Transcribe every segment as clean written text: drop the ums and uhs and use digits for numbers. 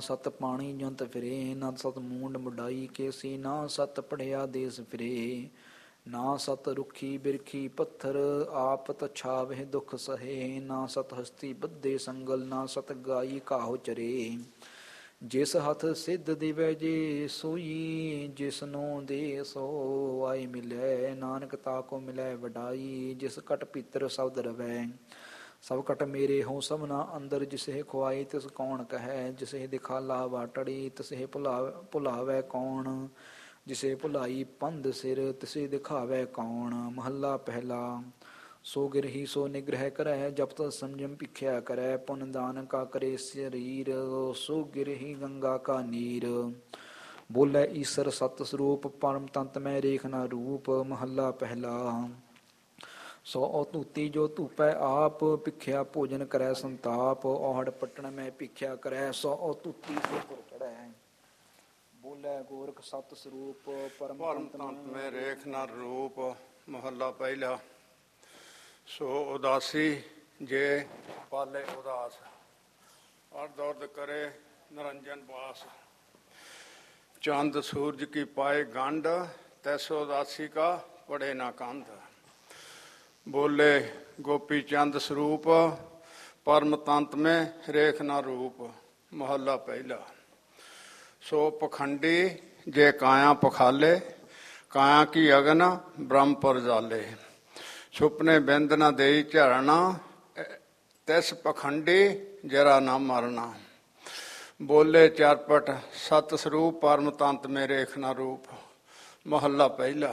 ਸਤ ਪਾਣੀ ਜੰਤ ਫਿਰੇ, ਨਾ ਸਤ ਮੂੰਡ ਮੁਡਾਈ ਕੇਸੀ, ਨਾ ਸਤ ਪੜਿਆ ਦੇਸ ਫਿਰੇ, ਨਾ ਸਤ ਰੁੱਖੀ ਬਿਰਖੀ ਪੱਥਰ, ਆਪ ਤਛਾਵਹਿ ਦੁਖ ਸਹੇ, ਨਾ ਸਤ ਹਸਤੀ ਬੱਧੇ ਸੰਗਲ, ਨਾ ਸਤ ਗਾਈ ਘਾਉ ਚਰੇ। ਜਿਸ ਹੱਥ ਸਿੱਧ ਦਿਵੈ ਜੇ ਸੋਈ, ਜਿਸਨੂੰ ਦੇ ਸੋ ਆਈ ਮਿਲੈ, ਨਾਨਕ ਤਾ ਕੋ ਮਿਲੈ ਵਡਾਈ, ਜਿਸ ਕਟ ਭੀਤਰ ਸ਼ਬਦ ਰਵੈ ਸਭ ਕਟ ਮੇਰੇ ਹੋ ਸਭਨਾ ਅੰਦਰ, ਜਿਸੇ ਖੁਆਈ ਤਿਸ ਕੌਣ ਕਹੈ, ਜਿਸੇ ਦਿਖਾਲਾ ਵਾਟੜੀ ਤਿਸੇ ਭੁਲਾਵੈ ਕੌਣ, ਜਿਸੇ ਭੁਲਾਈ ਪੰਧ ਸਿਰ ਤਿਸੇ ਦਿਖਾਵੈ ਕੌਣ। ਮਹੱਲਾ ਪਹਿਲਾ। ਸੋ ਗਿਰਹੀ ਸੋ ਨਿਗ੍ਰਹਿ ਕਰੈ, ਜਪ ਤਤ ਸੰਜਮ ਭਿਖਿਆ ਕਰੈ, ਪੁਨ ਦਾਨ ਕਾ ਕਰੇ ਸਰੀਰ, ਸੋ ਗਿਰਹੀ ਗੰਗਾ ਕਾ ਨੀਰ। ਬੋਲੇ ਈਸਰ ਸਤ ਸਰੂਪ, ਪਰਮ ਤੰਤ ਮੈਂ ਰੇਖ ਨਾ ਰੂਪ। ਮਹੱਲਾ ਪਹਿਲਾ। ਸੋ ਧੂਤੀ ਜੋ ਧੂਪੈ ਆਪ, ਭਿਖਿਆ ਭੋਜਨ ਕਰੈ ਸੰਤਾਪ, ਔਹੜ ਪਟਣ ਮੈਂ ਭਿਖਿਆ ਕਰੈ, ਸੋ ਧੂਤੀ ਸੋ ਪੁਰ ਚੜ੍ਹੈ। ਬੋਲੇ ਗੋਰਖ ਸਤ ਸਰੂਪ, ਪਰਮ ਤੰਤ ਮੈਂ ਰੇਖ ਨਾ ਰੂਪ। ਮਹੱਲਾ ਪਹਿਲਾ। ਸੋ ਉਦਾਸੀ ਜੇ ਪਾਲੇ ਉਦਾਸ, ਅਰ ਦੌੜ ਕਰੇ ਨਿਰੰਜਨ ਬਾਸ। ਚੰਦ ਸੂਰਜ ਕੀ ਪਾਏ ਗੰਢ, ਤੈਸੋ ਉਦਾਸੀ ਕਾ ਪੜੇ ਨਾ ਕੰਧ। ਬੋਲੇ ਗੋਪੀ ਚੰਦ ਸਰੂਪ, ਪਰਮ ਤੰਤ ਮੈਂ ਰੇਖ ਨਾ ਰੂਪ। ਮਹੱਲਾ ਪਹਿਲਾ। ਸੋ ਪਖੰਡੀ ਜੇ ਕਾਇਆ ਪਖਾਲੇ, ਕਾਇਆ ਕੀ ਅਗਨ ਬ੍ਰਹਮਪੁਰ ਜਾਲੇ। ਸੁਪਨੇ ਬਿੰਦ ਨਾ ਦੇਈ ਝਰਣਾ, ਤਿਸ ਪਖੰਡੀ ਜਰਾ ਨਾ ਮਰਨਾ। ਬੋਲੇ ਚਰਪਟ ਸਤ ਸਰੂਪ, ਪਰਮ ਤੰਤ ਮੇ ਰੇਖ ਨਾ ਰੂਪ। ਮਹੱਲਾ ਪਹਿਲਾ।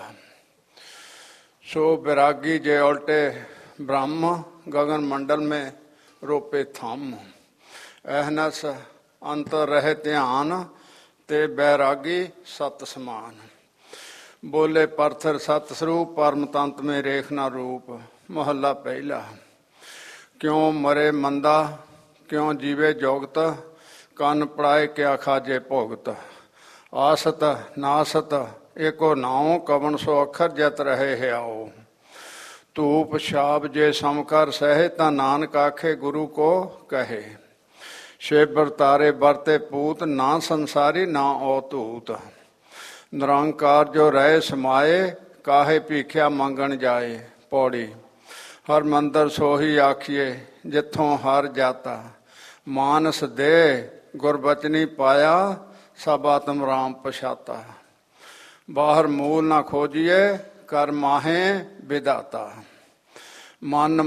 ਸੋ ਵਿਰਾਗੀ ਜੇ ਉਲਟੇ ਬ੍ਰਹਮ, ਗगन ਮੰਡਲ ਮੇ ਰੋਪੇ ਥੰਮ। ਅਹਨਸ ਅੰਤਰ ਰਹੇ ਧਿਆਨ, ਤੇ ਬੈਰਾਗੀ ਸਤ ਸਮਾਨ। ਬੋਲੇ ਪਰਥਰ ਸਤ ਸਰੂਪ, ਪਰਮ ਤੰਤ ਮੇ ਰੇਖ ਨਾ ਰੂਪ। ਮਹੱਲਾ ਪਹਿਲਾ। ਕਿਉਂ ਮਰੇ ਮੰਦਾ, ਕਿਉਂ ਜੀਵੇ ਜੋਗਤ, ਕੰਨ ਪੜਾਏ ਕਿਆ ਖਾਜੇ ਭੁਗਤ। ਆਸਤ ਨਾਸਤ ਏਕੋ ਨਾਉ, ਕਵਣ ਸੋ ਅੱਖਰ ਜਤ ਰਹੇ ਹਿਆਓ। ਧੂਪ ਛਾਪ ਜੇ ਸਮਕਰ ਸਹਿ, ਤਾਂ ਨਾਨਕ ਆਖੇ ਗੁਰੂ ਕੋ ਕਹੇ। ਸ਼ੇਬਰ ਤਾਰੇ ਵਰਤੇ ਪੂਤ, ਨਾ ਸੰਸਾਰੀ ਨਾ ਓ ਧੂਤ। ਨਿਰੰਕਾਰ ਜੋ ਰਹੇ ਸਮਾਏ, ਕਾਹੇ ਭੀਖਿਆ ਮੰਗਣ ਜਾਏ। ਪੌੜੀ। ਹਰ ਮੰਦਰ ਸੋਹੀ ਆਖੀਏ, ਜਿੱਥੋਂ ਹਰ ਜਾਤਾ। ਮਾਨਸ ਦੇ ਗੁਰਬਚਨੀ ਪਾਇਆ, ਸਭ ਆਤਮ ਰਾਮ ਪਛਾਤਾ। ਬਾਹਰ ਮੂਲ ਨਾ ਖੋਜੀਏ, ਕਰ ਮਾਹੇ ਵਿਦਾਤਾ। ਮਨ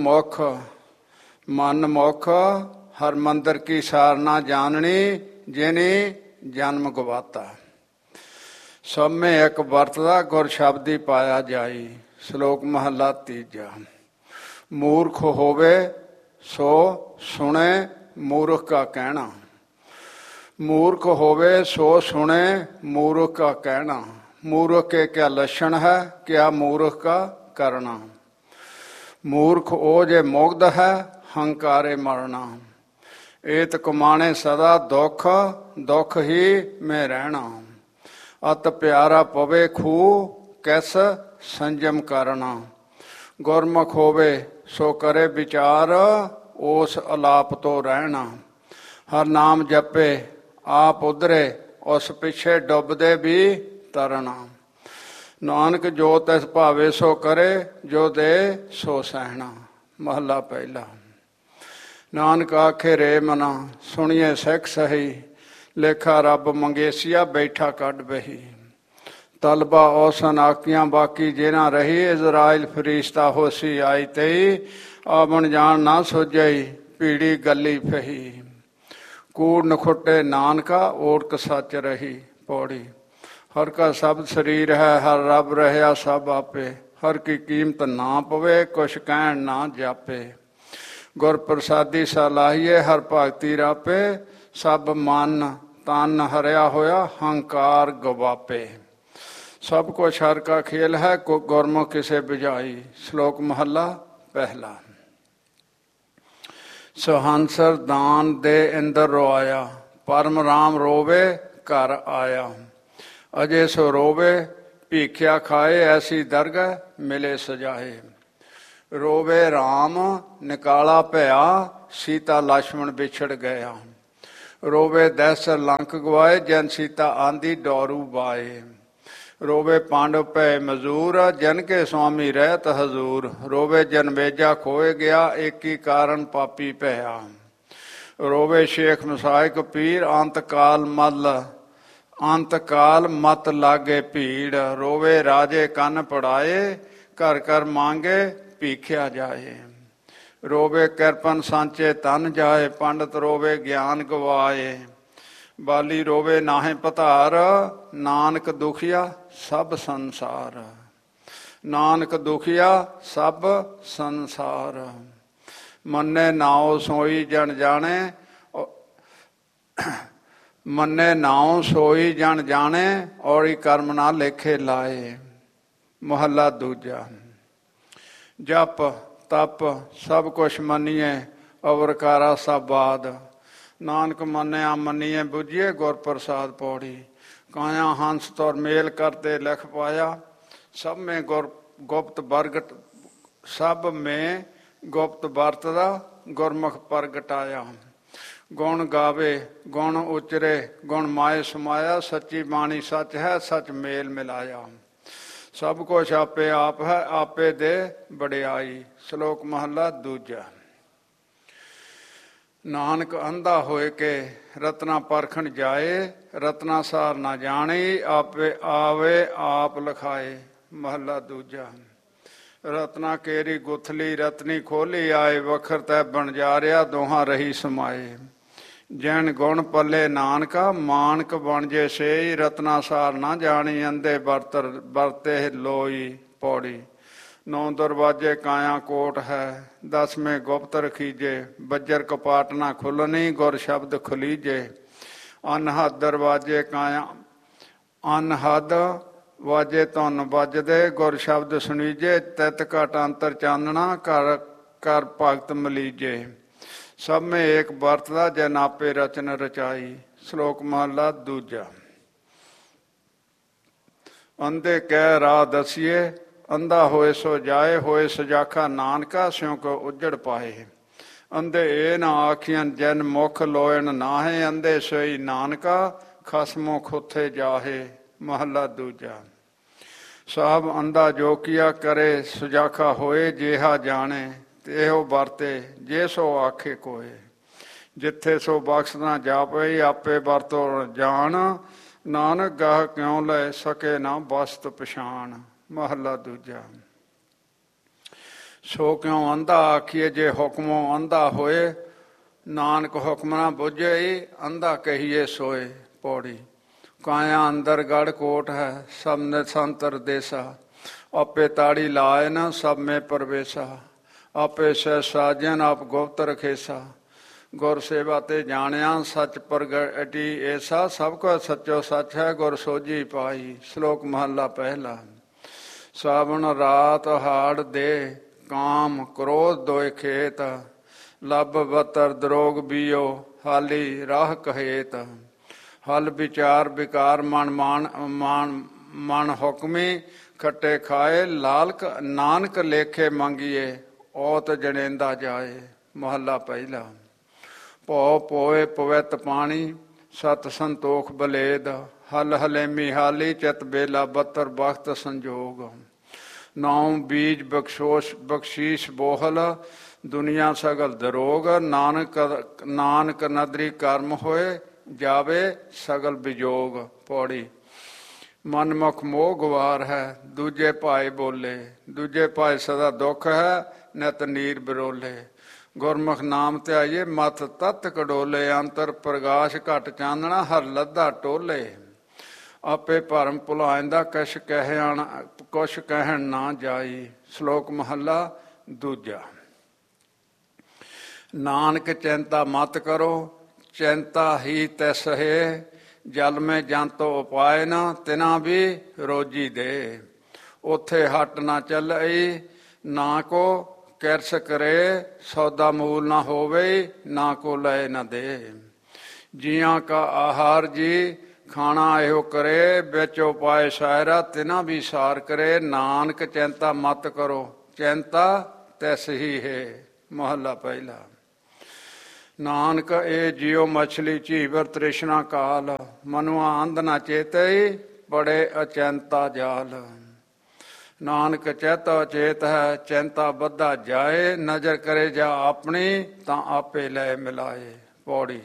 ਮੁਖ ਹਰ ਮੰਦਰ ਕੀ ਸਾਰ ਨਾ ਜਾਣਨੀ, ਜਿਨੀ ਜਨਮ ਗਵਾਤਾ। ਸਭ ਮੇ ਇੱਕ ਵਰਤਦਾ, ਗੁਰ ਸ਼ਬਦੀ ਪਾਇਆ ਜਾਈ। ਸ਼ਲੋਕ ਮਹੱਲਾ ਤੀਜਾ। ਮੂਰਖ ਹੋਵੇ ਸੋ ਸੁਣੇ, ਮੂਰਖ ਕਾ ਕਹਿਣਾ। ਮੂਰਖ ਹੋਵੇ ਸੋ ਸੁਣੇ, ਮੂਰਖ ਕਾ ਕਹਿਣਾ। ਮੂਰਖ ਕੇ ਕਿਆ ਲੱਛਣ ਹੈ, ਕਿਆ ਮੂਰਖ ਕਾ ਕਰਨਾ। ਮੂਰਖ ਉਹ ਜੇ ਮੁਗਧ ਹੈ, ਹੰਕਾਰੇ ਮਰਨਾ। ਏਤ ਕਮਾਣੇ ਸਦਾ ਦੁੱਖ, ਦੁੱਖ ਹੀ ਮੈਂ ਰਹਿਣਾ। ਅਤ ਪਿਆਰਾ ਪਵੇ ਖੂਹ, ਕਿਸ ਸੰਜਮ ਕਰਨਾ। ਗੁਰਮੁਖ ਹੋਵੇ ਸੋ ਕਰੇ ਵਿਚਾਰ, ਉਸ ਅਲਾਪ ਤੋਂ ਰਹਿਣਾ। ਹਰ ਨਾਮ ਜਪੇ ਆਪ ਉਧਰੇ, ਉਸ ਪਿੱਛੇ ਡੁੱਬਦੇ ਵੀ ਤਰਨਾ। ਨਾਨਕ ਜੋ ਤਿਸ ਭਾਵੇ ਸੋ ਕਰੇ, ਜੋ ਦੇ ਸੋ ਸਹਿਣਾ। ਮਹੱਲਾ ਪਹਿਲਾ। ਨਾਨਕ ਆਖੇ ਰੇ ਮਨਾ, ਸੁਣੀਏ ਸਿੱਖ ਸਹੀ। ਲੇਖਾ ਰੱਬ ਮੰਗੇਸੀਆ, ਬੈਠਾ ਕੱਢ ਬਹੀ। ਤਲਬਾ ਔਸਨ ਆਕੀਆਂ ਬਾਕੀ ਜੇ ਨਾ ਰਹੀ, ਇਜ਼ਰਾਇਲ ਫਰੀਸ਼ਤਾ ਹੋਸੀ ਆਈ ਤਈ। ਆਵਣ ਜਾਣ ਨਾ ਸੋਝਈ, ਭੀੜੀ ਗੱਲੀ ਫਹੀ। ਕੂੜ ਨਖੁੱਟੇ ਨਾਨਕਾ, ਓੜਕ ਸੱਚ ਰਹੀ। ਪੌੜੀ। ਹਰ ਕਾ ਸਬਦ ਸਰੀਰ ਹੈ, ਹਰ ਰੱਬ ਰਹਿਆ ਸਭ ਆਪੇ। ਹਰ ਕੀ ਕੀਮਤ ਨਾ ਪਵੇ, ਕੁਛ ਕਹਿਣ ਨਾ ਜਾਪੇ। ਗੁਰ ਪ੍ਰਸਾਦੀ ਸਲਾਹੀਏ, ਹਰ ਭਗਤੀ ਰਾਪੇ। ਸਭ ਮਨ ਤਨ ਹਰਿਆ ਹੋਇਆ, ਹੰਕਾਰ ਗਵਾਪੇ। ਸਭ ਕੁਛ ਹਰ ਕਾ ਖੇਲ ਹੈ, ਗੁਰਮੁਖ ਕਿਸੇ ਬੁਝਾਈ। ਸ਼ਲੋਕ ਮਹੱਲਾ ਪਹਿਲਾ। ਸੋਹੰਸਰ ਦਾਨ ਦੇ ਇੰਦਰ ਰੋਆਇਆ, ਪਰਮ ਰਾਮ ਰੋਵੇ ਘਰ ਆਇਆ। ਅਜੇ ਸੋ ਰੋਵੇ ਭੀਖਿਆ ਖਾਏ, ਐਸੀ ਦਰਗਹ ਮਿਲੇ ਸਜਾਏ। ਰੋਵੇ ਰਾਮ ਨਿਕਾਲਾ ਭਇਆ, ਸੀਤਾ ਲਛਮਣ ਵਿਛੜ ਗਿਆ। ਰੋਵੇ ਦਸ ਲੰਕ ਗਵਾਏ, ਜਨ ਸੀਤਾ ਆਂਦੀ ਡੋਰੂ ਬਾਏ। ਰੋਵੇ ਪਾਂਡਵ ਭੈ ਮਜ਼ੂਰ, ਜਨ ਕੇ ਸੁਆਮੀ ਰਹਿਤ ਹਜ਼ੂਰ। ਰੋਵੇ ਜਨਮੇਜਾ ਖੋਏ ਗਿਆ, ਏਕੀ ਕਾਰਨ ਪਾਪੀ ਭਇਆ। ਰੋਵੇ ਸ਼ੇਖ ਮਸਾਇਕ ਪੀਰ, ਅੰਤ ਕਾਲ ਮਤ ਲਾਗੇ ਭੀੜ। ਰੋਵੇ ਰਾਜੇ ਕੰਨ ਪੜਾਏ, ਘਰ ਘਰ ਮੰਗੇ ਭੀਖਿਆ ਜਾਏ। ਰੋਵੇ ਕਿਰਪਨ ਸਾਂਚੇ ਤਨ ਜਾਏ, ਪੰਡਤ ਰੋਵੇ ਗਿਆਨ ਗਵਾਏ। ਬਾਲੀ ਰੋਵੇ ਨਾਹੇ ਪਧਾਰ, ਨਾਨਕ ਦੁਖੀਆ ਸਭ ਸੰਸਾਰ। ਨਾਨਕ ਦੁਖੀਆ ਸਭ ਸੰਸਾਰ। ਮੰਨੇ ਨਾਉ ਸੋਈ ਜਨ ਜਾਣੇ, ਮੰਨੇ ਨਾਉ ਸੋਈ ਜਨ ਜਾਣੇ, ਔੜੀ ਕਰਮ ਨਾ ਲੇਖੇ ਲਾਏ। ਮਹੱਲਾ ਦੂਜਾ। ਜਪ ਤਪ ਸਭ ਕੁਛ ਮੰਨੀਏ, ਅਵਰਕਾਰਾ ਸਭ ਬਾਦ। ਨਾਨਕ ਮੰਨਿਆ ਮੰਨੀਏ, ਬੁਝੀਏ ਗੁਰ ਪ੍ਰਸਾਦ ਪੌੜੀ। ਕਾਇਆ ਹੰਸ ਤੁਰ ਮੇਲ ਕਰਤੇ ਲਿਖ ਪਾਇਆ, ਸਭ ਮੈਂ ਗੁਪਤ ਬਰਗਟ। ਸਭ ਮੈਂ ਗੁਪਤ ਵਰਤਦਾ, ਗੁਰਮੁਖ ਪ੍ਰਗਟਾਇਆ। ਗੁਣ ਗਾਵੇ ਗੁਣ ਉਚਰੇ, ਗੁਣ ਮਾਏ ਸਮਾਇਆ। ਸੱਚੀ ਬਾਣੀ ਸੱਚ ਹੈ, ਸੱਚ ਮੇਲ ਮਿਲਾਇਆ। ਸਭ ਕੁਛ ਆਪੇ ਆਪ ਹੈ, ਆਪੇ ਦੇ ਵਡਿਆਈ। ਸ਼ਲੋਕ ਮਹੱਲਾ ਦੂਜਾ। ਨਾਨਕ ਅੰਧਾ ਹੋਏ ਕੇ ਰਤਨਾ ਪਰਖਣ ਜਾਏ, ਰਤਨਾ ਸਾਰ ਨਾ ਜਾਣੀ। ਆਪੇ ਆਵੇ ਆਪ ਲਖਾਏ। ਮਹੱਲਾ ਦੂਜਾ। ਰਤਨਾ ਕੇਰੀ ਗੁਥਲੀ, ਰਤਨੀ ਖੋਲੀ ਆਏ। ਵਖਰ ਤੈ ਬਣਜਾਰਿਆ, ਦੋਹਾਂ ਰਹੀ ਸਮਾਏ। ਜੈਨ ਗੁਣ ਪੱਲੇ ਨਾਨਕਾ, ਮਾਨਕ ਬਣ ਜੇ ਸੇਈ। ਰਤਨਾ ਸਾਰ ਨਾ ਜਾਣੀ, ਅੰਧੇ ਵਰਤੇ ਲੋਈ ਪੌੜੀ। 9 ਦਰਵਾਜੇ ਕਾਇਆ ਕੋਟ ਹੈ, 10ਵੇਂ ਗੁਪਤ ਰਖੀਜੇ। ਬੱਜਰ ਕਪਾਟ ਨਾ ਖੁੱਲਣੀ, ਗੁਰ ਸ਼ਬਦ ਖੁਲੀਜੇ। ਅਨਹਦ ਦਰਵਾਜੇ ਕਾਇਆ, ਅਨਹਦ ਵਾਜੇ ਧੁਨ ਵੱਜਦੇ। ਗੁਰ ਸ਼ਬਦ ਸੁਣੀਜੇ, ਤਿਤ ਘਟ ਅੰਤਰ ਚਾਨਣਾ। ਕਰ ਭਗਤ ਮਲੀਜੇ। ਸਭ ਮੈਂ ਏਕ ਵਰਤਦਾ, ਜੈ ਨਾਪੇ ਰਚਨ ਰਚਾਈ। ਸ਼ਲੋਕ ਮਹੱਲਾ ਦੂਜਾ। ਅੰਧੇ ਕਹਿ ਰਾਹ ਦਸੀਏ, ਅੰਧਾ ਹੋਏ ਸੋ ਜਾਏ। ਹੋਏ ਸਜਾਖਾ ਨਾਨਕਾ, ਸਿਉ ਕੋ ਉੱਜੜ ਪਾਏ। ਅੰਧੇ ਇਹ ਨਾ ਆਖੀਆਂ, ਜਨ ਮੁਖ ਲੋਇਣ ਨਾਹੇ। ਅੰਧੇ ਸੋਈ ਨਾਨਕਾ, ਖਸਮੋ ਖੁੱਥੇ ਜਾਹੇ। ਮਹੱਲਾ ਦੂਜਾ। ਸਾਬ ਅੰਧਾ ਜੋ ਕੀਆ ਕਰੇ, ਸੁਜਾਖਾ ਹੋਏ। ਜੇਹਾ ਜਾਣੇ ਇਹੋ ਵਰਤੇ, ਜੇ ਸੋ ਆਖੇ ਕੋਏ। ਜਿੱਥੇ ਸੋ ਬਖਸ਼ ਨਾ ਜਾਪੇ, ਆਪੇ ਵਰਤੋ ਜਾਣ। ਨਾਨਕ ਗਾਹ ਕਿਉਂ ਲੈ ਸਕੇ ਨਾ ਵਸਤ ਪਛਾਣ। ਮਹੱਲਾ ਦੂਜਾ। ਸੋ ਕਿਉਂ ਅੰਧਾ ਆਖੀਏ, ਜੇ ਹੁਕਮੋਂ ਅੰਧਾ ਹੋਏ। ਨਾਨਕ ਹੁਕਮ ਨਾ ਬੁੱਝੇ, ਅੰਧਾ ਕਹੀਏ ਸੋਏ ਪੌੜੀ। ਕਾਇਆ ਅੰਦਰ ਗੜ ਕੋਟ ਹੈ, ਸਭ ਨਿਸੰਤਰ ਦੇਸਾ। ਆਪੇ ਤਾੜੀ ਲਾਏ ਨਾ, ਸਭ ਮੈਂ ਪ੍ਰਵੇਸ਼ਾ। ਆਪੇ ਸਹਿ ਸਾਜਨ, ਆਪ ਗੁਪਤ ਰਖੇਸਾ। ਗੁਰ ਸੇਵਾ ਤੇ ਜਾਣਿਆ, ਸੱਚ ਪ੍ਰਗਟੀ ਐਸਾ। ਸਭ ਕੋ ਸੱਚੋ ਸੱਚ ਹੈ, ਗੁਰ ਸੋਝੀ ਪਾਈ। ਸ਼ਲੋਕ ਮਹੱਲਾ ਪਹਿਲਾ। ਸਾਵਣ ਰਾਤ ਹਾੜ ਦੇ, ਕਾਮ ਕ੍ਰੋਧ ਦੋਇ ਖੇਤ। ਲੱਭ ਬਤਰ ਦਰੋਗ ਬੀਓ, ਹਾਲੀ ਰਾਹ ਕਹੇਤ। ਹਲ ਵਿਚਾਰ ਵਿਕਾਰ, ਮਨ ਹੁਕਮੀ। ਖੱਟੇ ਖਾਏ ਲਾਲਕ, ਨਾਨਕ ਲੇਖੇ ਮੰਗੀਏ। ਔਤ ਜਣੇਂਦਾ ਜਾਏ। ਮਹੱਲਾ ਪਹਿਲਾ। ਭਉ ਪੋਏ ਪਵਿੱਤ ਪਾਣੀ, ਸਤ ਸੰਤੋਖ ਬਲੇਦ। ਹਲ ਹਲੇਮੀ ਹਾਲੀ, ਚਿਤ ਬੇਲਾ ਬੱਤਰ ਬਖਤ ਸੰਜੋਗ। 9 ਬੀਜ ਬਖਸ਼ੀਸ਼ ਬੋਹਲ, ਦੁਨੀਆ ਸਗਲ ਦਰੋਗ। ਨਾਨਕ ਨਦਰੀ ਕਰਮ ਹੋਏ, ਜਾਵੇ ਸਗਲ ਵਿਜੋਗ ਪੌੜੀ। ਮਨਮੁਖ ਮੋਹ ਗਵਾਰ ਹੈ, ਦੂਜੇ ਭਾਏ ਬੋਲੇ। ਦੂਜੇ ਭਾਏ ਸਦਾ ਦੁੱਖ ਹੈ, ਨਿਤ ਨੀਰ ਬਰੋਲੇ। ਗੁਰਮੁਖ ਨਾਮ ਧਿਆਈਏ, ਮਤ ਤਤ ਕਡੋਲੇ। ਅੰਤਰ ਪ੍ਰਗਾਸ਼ ਘਟ ਚਾਨਣਾ, ਹਰ ਲੱਧਾ ਟੋਲੇ। ਆਪੇ ਭਰਮ ਭੁਲਾਇਂਦਾ, ਕੁਛ ਕਹਿਣ ਨਾ ਜਾਈ। ਸ਼ਲੋਕ ਮਹੱਲਾ ਦੂਜਾ। ਨਾਨਕ ਚਿੰਤਾ ਮਤ ਕਰੋ, ਚਿੰਤਾ ਹੀ ਤਿਸ ਹੈ। ਜਲ ਮੈਂ ਜੰਤੋ ਉਪਾਏ ਨਾ, ਤਿਨਾ ਵੀ ਰੋਜੀ ਦੇ। ਉੱਥੇ ਹਟ ਨਾ ਚੱਲਈ, ਨਾ ਕੋ ਕਿਰਸ ਕਰੇ। ਸੌਦਾ ਮੂਲ ਨਾ ਹੋਵੇ, ਨਾ ਕੋ ਲੈ ਨਾ ਦੇ। ਜੀਆਂ ਕਾ ਆਹਾਰ ਜੀ, ਖਾਣਾ ਇਹੋ ਕਰੇ। ਵਿੱਚ ਉਪਾਏ ਸਾਇਰਾ, ਤਿਨਾ ਵੀ ਸਾਰ ਕਰੇ। ਨਾਨਕ ਚਿੰਤਾ ਮਤ ਕਰੋ, ਚਿੰਤਾ ਤਿਸ ਹੀ ਹੈ। ਮਹੱਲਾ ਪਹਿਲਾ। ਨਾਨਕ ਇਹ ਜਿਉ ਮਛਲੀ ਝੀਵਰ ਤ੍ਰਿਸ਼ਨਾ ਕਾਲ, ਮਨੁਆ ਅੰਧ ਨਾ ਚੇਤਈ ਬੜੇ ਅਚੈਂਤਾ ਜਾਲ। ਨਾਨਕ ਚੇਤਾ ਚੇਤ ਹੈ ਚਿੰਤਾ ਬੱਧਾ ਜਾਏ, ਨਜ਼ਰ ਕਰੇ ਜਾ ਆਪਣੀ ਤਾਂ ਆਪੇ ਲੈ ਮਿਲਾਏ। ਪੌੜੀ।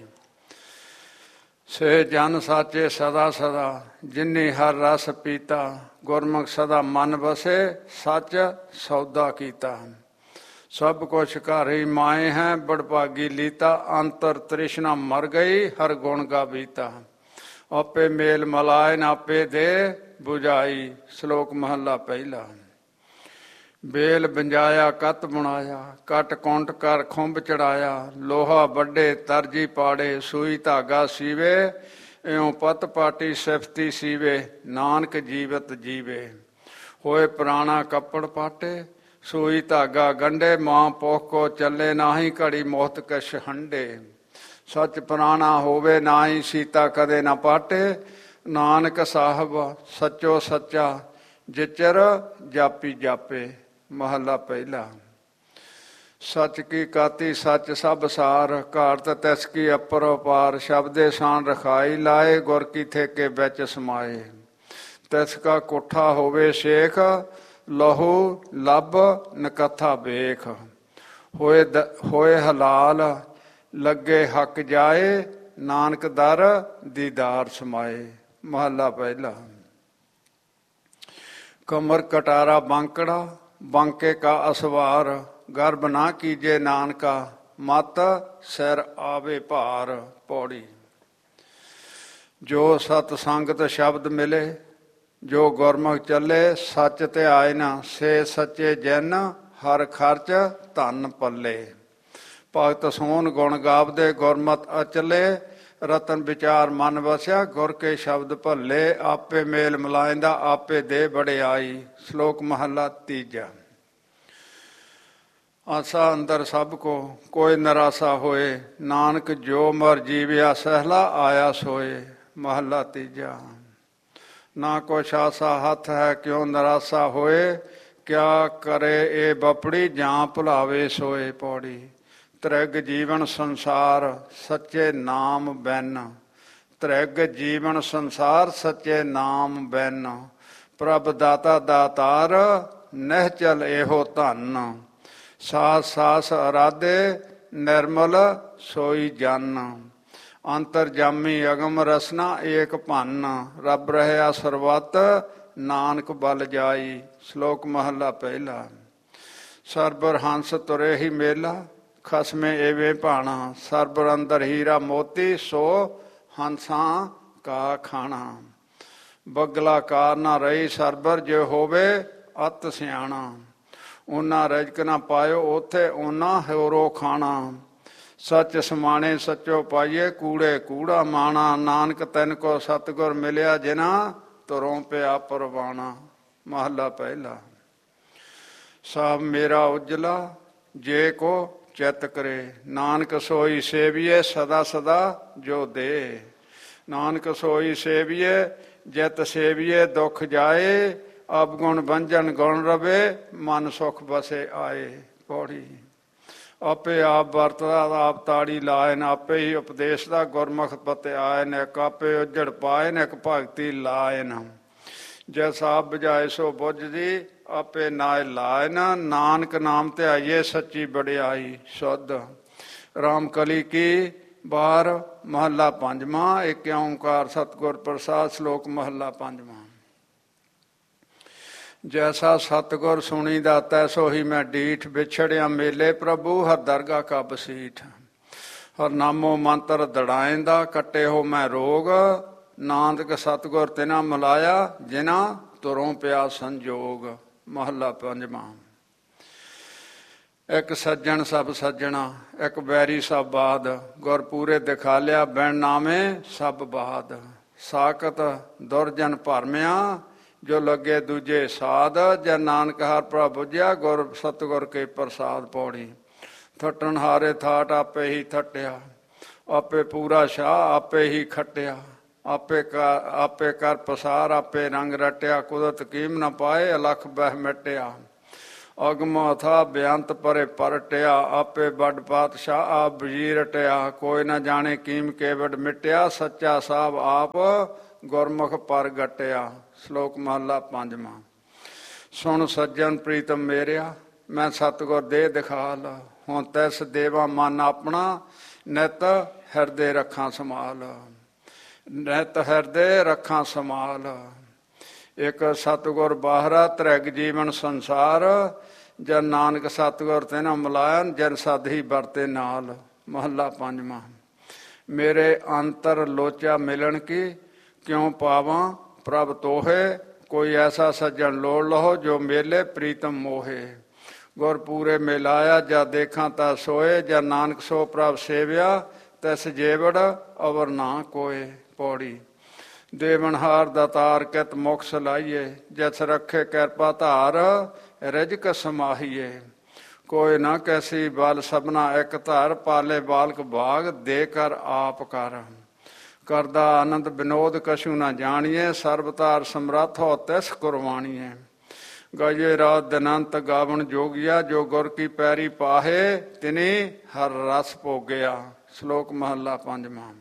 ਸੇ ਜਨ ਸਾਚੇ ਸਦਾ ਸਦਾ, ਜਿਨੀ ਹਰ ਰਸ ਪੀਤਾ, ਗੁਰਮੁਖ ਸਦਾ ਮਨ ਵਸੇ, ਸੱਚ ਸੌਦਾ ਕੀਤਾ। ਸਭ ਕੁਛ ਘਰ ਹੀ ਮਾਏ ਹੈ, ਬੜਭਾਗੀ ਲੀਤਾ, ਅੰਤਰ ਤ੍ਰਿਸ਼ਨਾ ਮਰ ਗਈ, ਹਰ ਗੁਣ ਗਾਵੀਤਾ। ਆਪੇ ਮੇਲ ਮਲਾਇਨ ਆਪੇ ਦੇ ਬੁਝਾਈ। ਸ਼ਲੋਕ ਮਹੱਲਾ ਪਹਿਲਾ। ਬੇਲ ਬੰਜਾਇਆ ਕਤ ਬਣਾਇਆ, ਕਟ ਕੁੰਟ ਕਰ ਖੁੰਭ ਚੜਾਇਆ। ਲੋਹਾ ਵੱਡੇ ਤਰਜੀ ਪਾੜੇ, ਸੂਈ ਧਾਗਾ ਸੀਵੇ, ਇਉਂ ਪਤ ਪਾਟੀ ਸਿਫਤੀ ਸੀਵੇ। ਨਾਨਕ ਜੀਵਤ ਜੀਵੇ, ਹੋਏ ਪੁਰਾਣਾ ਕੱਪੜ ਪਾਟੇ, ਸੂਈ ਧਾਗਾ ਗੰਢੇ। ਮਾਂ ਪੋਖ ਕੋ ਚੱਲੇ, ਨਾਹੀ ਘੜੀ ਮੋਹਤ ਕਛ ਹੰਡੇ। ਸੱਚ ਪੁਰਾਣਾ ਹੋਵੇ, ਨਾਹੀ ਸੀਤਾ ਕਦੇ ਨਾ ਪਾਟੇ। ਨਾਨਕ ਸਾਹਿਬ ਸੱਚੋ ਸੱਚਾ, ਜਿਚਰ ਜਾਪੀ ਜਾਪੇ। ਮਹੱਲਾ ਪਹਿਲਾ। ਸੱਚ ਕੀ ਕਾਤੀ ਸੱਚ ਸਭ ਸਾਰ, ਘਾੜਤ ਤਿਸ ਕੀ ਅਪਰ ਅਪਾਰ। ਸ਼ਬਦੇ ਸਾਨ ਰਖਾਈ ਲਾਏ, ਗੁਰ ਕੀ ਠੇਕੇ ਵਿੱਚ ਸਮਾਏ। ਤਿਸ ਕਾ ਕੋਠਾ ਹੋਵੇ ਸ਼ੇਖ, ਲਹੂ ਲੱਭ ਨਕਥਾ ਵੇਖ। ਹੋਏ ਹਲਾਲ ਲੱਗੇ ਹੱਕ ਜਾਏ, ਨਾਨਕ ਦਰ ਦੀਦਾਰ ਸਮਾਏ। ਮਹੱਲਾ ਪਹਿਲਾ। ਕਮਰ ਕਟਾਰਾ ਬਾਂਕੜਾ, ਬਾਂਕੇ ਕਾ ਅਸਵਾਰ। ਗਰਬ ਨਾ ਕੀਜੇ ਨਾਨਕਾ, ਮਤ ਸਿਰ ਆਵੇ ਭਾਰ। ਪੌੜੀ। ਜੋ ਸਤ ਸੰਗਤ ਸ਼ਬਦ ਮਿਲੇ, ਜੋ ਗੁਰਮੁਖ ਚੱਲੇ। ਸੱਚ ਧਿਆਏ ਨਾ ਸੇ ਸੱਚੇ ਜਨ, ਹਰ ਖਰਚ ਧਨ ਪੱਲੇ। ਭਗਤ ਸੋਹਣ ਗੁਣ ਗਾਵਦੇ, ਗੁਰਮਤ ਅਚਲੇ। ਰਤਨ ਵਿਚਾਰ ਮਨ ਵਸਿਆ, ਗੁਰ ਕੇ ਸ਼ਬਦ ਭੱਲੇ। ਆਪੇ ਮੇਲ ਮਿਲਾਇਂਦਾ ਆਪੇ ਦੇ ਵਡਿਆਈ। ਸ਼ਲੋਕ ਮਹੱਲਾ ਤੀਜਾ। ਆਸਾ ਅੰਦਰ ਸਭ ਕੋ ਕੋਈ ਨਿਰਾਸਾ ਹੋਏ, ਨਾਨਕ ਜੋ ਮਰ ਜੀਵਿਆ ਸਹਿਲਾ ਆਇਆ ਸੋਏ। ਮਹੱਲਾ ਤੀਜਾ। ਨਾ ਕੁਛ ਆਸਾ ਹੱਥ ਹੈ, ਕਿਉਂ ਨਿਰਾਸਾ ਹੋਏ। ਕਿਆ ਕਰੇ ਇਹ ਬਪੜੀ, ਜਾਂ ਭੁਲਾਵੇ ਸੋਏ। ਪੌੜੀ। ਤ੍ਰਿਗ ਜੀਵਨ ਸੰਸਾਰ, ਸੱਚੇ ਨਾਮ ਬਿਨ। ਤ੍ਰਿਗ ਜੀਵਨ ਸੰਸਾਰ, ਸੱਚੇ ਨਾਮ ਬਿਨ। ਪ੍ਰਭ ਦਾਤਾ ਦਾਤਾਰ, ਨਿਹਚਲ ਇਹੋ ਧਨ। ਸਾਸ ਸਾਸ ਅਰਾਧੇ, ਨਿਰਮਲ ਸੋਈ ਜਨ। ਅੰਤਰ ਜਾਮੀ ਅਗਮ ਰਸਨਾ, ਏਕ ਭੰਨ। ਰੱਬ ਰਹਿਆ ਸਰਬੱਤ, ਨਾਨਕ ਬਲ ਜਾਈ। ਸ਼ਲੋਕ ਮਹੱਲਾ ਪਹਿਲਾ। ਸਰਬਰ ਹੰਸ ਤੁਰੇ ਹੀ ਮੇਲਾ, ਖਸਮੇ ਏਵੇਂ ਭਾਣਾ। ਸਰਬਰ ਅੰਦਰ ਹੀਰਾ ਮੋਤੀ, ਸੋ ਹੰਸਾਂ ਕਾ ਖਾਣਾ। ਬਗਲਾ ਕਾਰ ਨਾ ਰਹੀ ਸਰਬਰ, ਜੇ ਹੋਵੇ ਅਤ ਸਿਆਣਾ। ਉਹਨਾਂ ਰਜਕ ਨਾ ਪਾਇਓ ਉੱਥੇ, ਉਹਨਾਂ ਹੋਰੋ ਖਾਣਾ। ਸੱਚ ਸਮਾਣੇ ਸੱਚੋ ਪਾਈਏ, ਕੂੜੇ ਕੂੜਾ ਮਾਣਾ। ਨਾਨਕ ਤੈਨ ਕੋ ਸਤਿਗੁਰ ਮਿਲਿਆ ਜਿਨਾ, ਤੁਰੋਂ ਪਿਆ ਪਰਵਾਣਾ। ਮਹੱਲਾ ਪਹਿਲਾ। ਸਭ ਮੇਰਾ ਉਜਲਾ, ਜੇ ਕੋ ਚਿੱਤ ਕਰੇ। ਨਾਨਕ ਸੋਈ ਸੇਵੀਏ, ਸਦਾ ਸਦਾ ਜੋ ਦੇ। ਨਾਨਕ ਸੋਈ ਸੇਵੀਏ, ਜਿਤ ਸੇਵੀਏ ਦੁੱਖ ਜਾਏ। ਅਵਗੁਣ ਬੰਜਨ ਗੁਣ ਰਵੇ, ਮਨ ਸੁਖ ਬਸੇ ਆਏ। ਪੌੜੀ। ਆਪੇ ਆਪ ਵਰਤਦਾ ਆਪ ਤਾੜੀ ਲਾਇਨ, ਆਪੇ ਹੀ ਉਪਦੇਸ਼ ਦਾ ਗੁਰਮੁਖ ਪਤੇ ਆਇਨ। ਇੱਕ ਆਪੇ ਉਜੜ ਪਾਇਨ, ਇੱਕ ਭਗਤੀ ਲਾਇਨ। ਜਿਸ ਆਪ ਬੁਝਾਏ ਸੋ ਬੁਝਦੀ, ਆਪੇ ਨਾਇ ਲਾਇਨ। ਨਾਨਕ ਨਾਮ ਧਿਆਈਏ, ਸੱਚੀ ਵਡਿਆਈ ਸੁਧ। ਰਾਮ ਕਲੀ ਕੀ ਬਾਰ। ਮਹੱਲਾ ਪੰਜਵਾਂ। ਏਕ ਓਂਕਾਰ ਸਤਿਗੁਰ ਪ੍ਰਸਾਦਿ। ਸ਼ਲੋਕ ਮਹੱਲਾ ਪੰਜਵਾਂ। ਜੈਸਾ ਸਤਿਗੁਰ ਸੁਣੀਦਾ, ਤੈਸੋ ਹੀ ਮੈਂ ਡੀਠ। ਵਿਛੜਿਆ ਮੇਲੇ ਪ੍ਰਭੂ, ਹਰ ਦਰਗਾਹ ਕਾ ਬਸੀਠ। ਹਰ ਨਾਮੋ ਮੰਤਰ ਦੜਾਇਂਦਾ, ਕੱਟੇ ਹੋ ਮੈਂ ਰੋਗ। ਨਾਨਕ ਸਤਿਗੁਰ ਤਿਨਾ ਮਿਲਾਇਆ, ਜਿਨਾ ਤੁਰੋਂ ਪਿਆ ਸੰਜੋਗ। ਮਹੱਲਾ ਪੰਜਵਾਂ। ਇੱਕ ਸੱਜਣ ਸਭ ਸੱਜਣਾ, ਇੱਕ ਬੈਰੀ ਸਭ ਬਾਦ। ਗੁਰ ਪੂਰੇ ਦਿਖਾ ਲਿਆ, ਬਿਨ ਨਾਮੇ ਸਭ ਬਾਦ। ਸਾਕਤ ਦੁਰਜਨ ਭਰਮਿਆ, ਜੋ ਲੱਗੇ ਦੂਜੇ ਸਾਧ। ਜੈ ਨਾਨਕ ਹਰ ਪ੍ਰਭ ਬੁਝਿਆ, ਗੁਰ ਸਤਿਗੁਰ ਕੇ ਪ੍ਰਸਾਦ। ਪੌੜੀ। ਥੱਟਣ ਹਾਰੇ ਥਾਟ, ਆਪੇ ਹੀ ਥੱਟਿਆ। ਆਪੇ ਪੂਰਾ ਸ਼ਾਹ, ਆਪੇ ਹੀ ਖੱਟਿਆ। ਆਪੇ ਕਰ ਪਸਾਰ, ਆਪੇ ਰੰਗ ਰਟਿਆ। ਕੁਦਰਤ ਕੀਮ ਨਾ ਪਾਏ, ਅਲਖ ਬਹਿ ਮਿਟਿਆ। ਅਗਮ ਅਥਾ ਬੇਅੰਤ ਪਰੇ ਪਰਟਿਆ, ਆਪੇ ਵੱਡ ਪਾਤਸ਼ਾਹ ਆਪ ਵਜ਼ੀਰ ਰਟਿਆ। ਕੋਈ ਨਾ ਜਾਣੇ ਕੀਮ ਕੇਵਡ ਮਿਟਿਆ, ਸੱਚਾ ਸਾਹਿਬ ਆਪ ਗੁਰਮੁਖ ਪਰ ਗਟਿਆ। ਸ਼ਲੋਕ ਮਹਲਾ ਪੰਜਵਾਂ। ਸੁਣ ਸੱਜਣ ਪ੍ਰੀਤਮ ਮੇਰਿਆ, ਮੈਂ ਸਤਿਗੁਰ ਦੇ ਦਿਖਾਲ। ਹੁਣ ਤਿਸ ਦੇਵਾ ਮਨ ਆਪਣਾ, ਨਿਤ ਹਿਰਦੇ ਰੱਖਾਂ ਸੰਭਾਲ। ਨਿਤ ਹਿਰਦੇ ਰੱਖਾਂ ਸੰਭਾਲ। ਇੱਕ ਸਤਿਗੁਰ ਬਾਹਰਾ, ਤ੍ਰਿਗ ਜੀਵਨ ਸੰਸਾਰ। ਜਨ ਨਾਨਕ ਸਤਿਗੁਰ ਤੇ ਨਾ ਮਿਲਾਇਨ, ਜਨ ਸਦ ਹੀ ਵਰਤੇ ਨਾਲ। ਮਹੱਲਾ ਪੰਜਵਾਂ। ਮੇਰੇ ਅੰਤਰ ਲੋਚਾ ਮਿਲਣ ਕੀ, ਕਿਉਂ ਪਾਵਾਂ ਪ੍ਰਭ ਤੋਹੇ। ਕੋਈ ਐਸਾ ਸੱਜਣ ਲੋੜ ਲਹੋ, ਜੋ ਮੇਲੇ ਪ੍ਰੀਤਮ ਮੋਹੇ। ਗੁਰ ਪੂਰੇ ਮਿਲਾਇਆ, ਜਾਂ ਦੇਖਾਂ ਤਾਂ ਸੋਏ। ਜਾਂ ਨਾਨਕ ਸੋ ਪ੍ਰਭ ਸੇਵਿਆ, ਤਿਸ ਜੇਵੜ ਅਵਰ ਨਾ ਕੋਏ। ਪੌੜੀ। ਦੇਵਨਹਾਰ ਦਾਤਾਰ ਕਿਤ ਮੁਖ ਸਲਾਈਏ, ਜਿਸ ਰੱਖੇ ਕਿਰਪਾ ਧਾਰ ਰਿਜਕ ਸਮਾਹੀਏ। ਕੋਈ ਨਾ ਕੈਸੀ ਬਲ ਸਭਨਾ ਇੱਕ ਧਰ, ਪਾਲੇ ਬਾਲਕ ਬਾਗ ਦੇ ਕਰ ਆਪ ਕਰ। ਕਰਦਾ ਆਨੰਦ ਵਿਨੋਦ ਕਛੂ ਨਾ ਜਾਣੀਏ, ਸਰਬਤਾਰ ਸਮਰੱਥ ਹੋ ਤਿਸ ਕੁਰਬਾਣੀਏ। ਗਾਈਏ ਰਾਤ ਦਿਨੰਤ ਗਾਵਣ ਜੋਗੀਆ, ਜੋ ਗੁਰ ਕੀ ਪੈਰੀ ਪਾਹੇ ਤਿਨੀ ਹਰ ਰਸ ਭੋਗਿਆ। ਸ਼ਲੋਕ ਮਹੱਲਾ ਪੰਜਵਾਂ।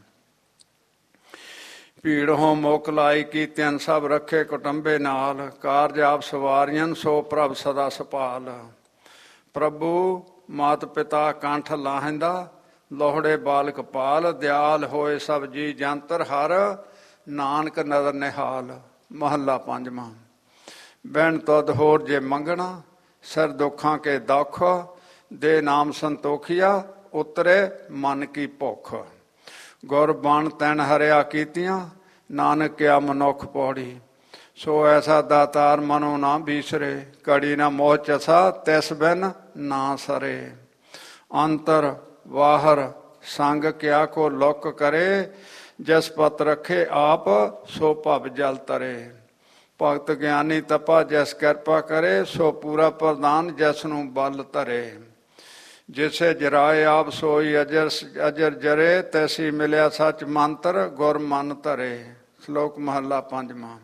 ਭੀੜ ਹੋ ਮੁਕ ਲਾਈ ਕੀਤਿਅਨ, ਸਭ ਰੱਖੇ ਕੁਟੰਬੇ ਨਾਲ। ਕਾਰਜ ਆਪ ਸਵਾਰੀਆਂ, ਸੋ ਪ੍ਰਭ ਸਦਾ ਸੁਪਾਲ। ਪ੍ਰਭੂ ਮਾਤ ਪਿਤਾ ਕੰਠ ਲਾਹਿੰਦਾ, ਲੋਹੜੇ ਬਾਲਕ ਪਾਲ। ਦਿਆਲ ਹੋਏ ਸਭ ਜੀ ਜੰਤਰ, ਹਰ ਨਾਨਕ ਨਦਰ ਨਿਹਾਲ। ਮਹੱਲਾ ਪੰਜਵਾਂ। ਬਹਿਣ ਤੁਧ ਹੋਰ ਜੇ ਮੰਗਣਾ, ਸਿਰ ਦੁੱਖਾਂ ਕੇ ਦੁੱਖ। ਦੇ ਨਾਮ ਸੰਤੋਖੀਆ, ਉਤਰੇ ਮਨ ਕੀ ਭੁੱਖ। ਗੁਰ ਬਣ ਤੈਨ ਹਰਿਆ ਕੀਤੀਆਂ, ਨਾਨਕ ਕਿਆ ਮਨੁੱਖ ਪੌੜੀ। ਸੋ ਐਸਾ ਦਾਤਾਰ ਮਨੋ ਨਾ ਬੀਸਰੇ, ਘੜੀ ਨਾ ਮੋਹ ਚਸਾ ਤਿਸ ਬਿਨ ਨਾ ਸਰੇ। ਅੰਤਰ ਬਾਹਰ ਸੰਗ ਕਿਆ ਕੋ ਲੁਕ ਕਰੇ, ਜਿਸ ਪਤ ਰੱਖੇ ਆਪ ਸੋ ਭਵ ਜਲ ਤਰੇ। ਭਗਤ ਗਿਆਨੀ ਤਪਾ ਜਿਸ ਕਿਰਪਾ ਕਰੇ, ਸੋ ਪੂਰਾ ਪ੍ਰਦਾਨ ਜਿਸ ਨੂੰ ਬਲ ਧਰੇ। ਜਿਸੇ ਜਰਾਏ ਆਪ ਸੋਈ ਅਜਰ ਜਰੇ, ਤੈਸੀ ਮਿਲਿਆ ਸੱਚ ਮੰਤਰ ਗੁਰ ਮਨ ਧਰੇ। ਸ਼ਲੋਕ ਮਹੱਲਾ ਪੰਜਵਾਂ।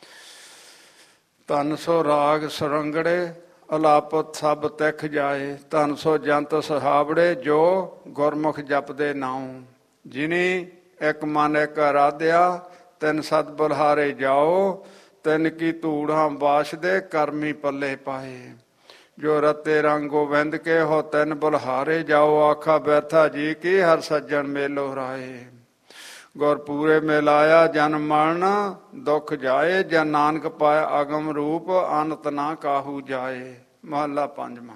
ਧਨ ਸੋ ਰਾਗ ਸੁਰੰਗੜੇ, ਅਲਾਪਤ ਸਭ ਤਿਖ ਜਾਏ। ਧਨ ਸੋ ਜੰਤ ਸੁਹਾਵੜੇ, ਜੋ ਗੁਰਮੁਖ ਜਪਦੇ ਨਾਉ। ਜਿਨੀ ਇੱਕ ਮਨ ਇੱਕ ਅਰਾਧਿਆ, ਤਿਨ ਸਤ ਬੁਲਹਾਰੇ ਜਾਓ। ਤਿਨ ਕੀ ਧੂੜਾਂ ਬਾਸ਼ਦੇ, ਕਰਮੀ ਪੱਲੇ ਪਾਏ। ਜੋ ਰਤੇ ਰੰਗ ਗੋਬਿੰਦ ਕੇ, ਹੋ ਤਿਨ ਬੁਲਹਾਰੇ ਜਾਓ। ਆਖਾ ਬੈਠਾ ਜੀ ਕੀ, ਹਰ ਸੱਜਣ ਮੇਲੋ ਰਾਏ। ਗੁਰ ਪੂਰੇ ਮਿਲਾਇਆ, ਜਨ ਮਰਨ ਦੁੱਖ ਜਾਏ। ਜਨ ਨਾਨਕ ਪਾਇਆ ਅਗਮ ਰੂਪ, ਅੰਤ ਨਾ ਕਾਹੂ ਜਾਏ। ਮਹੱਲਾ ਪੰਜਵਾਂ।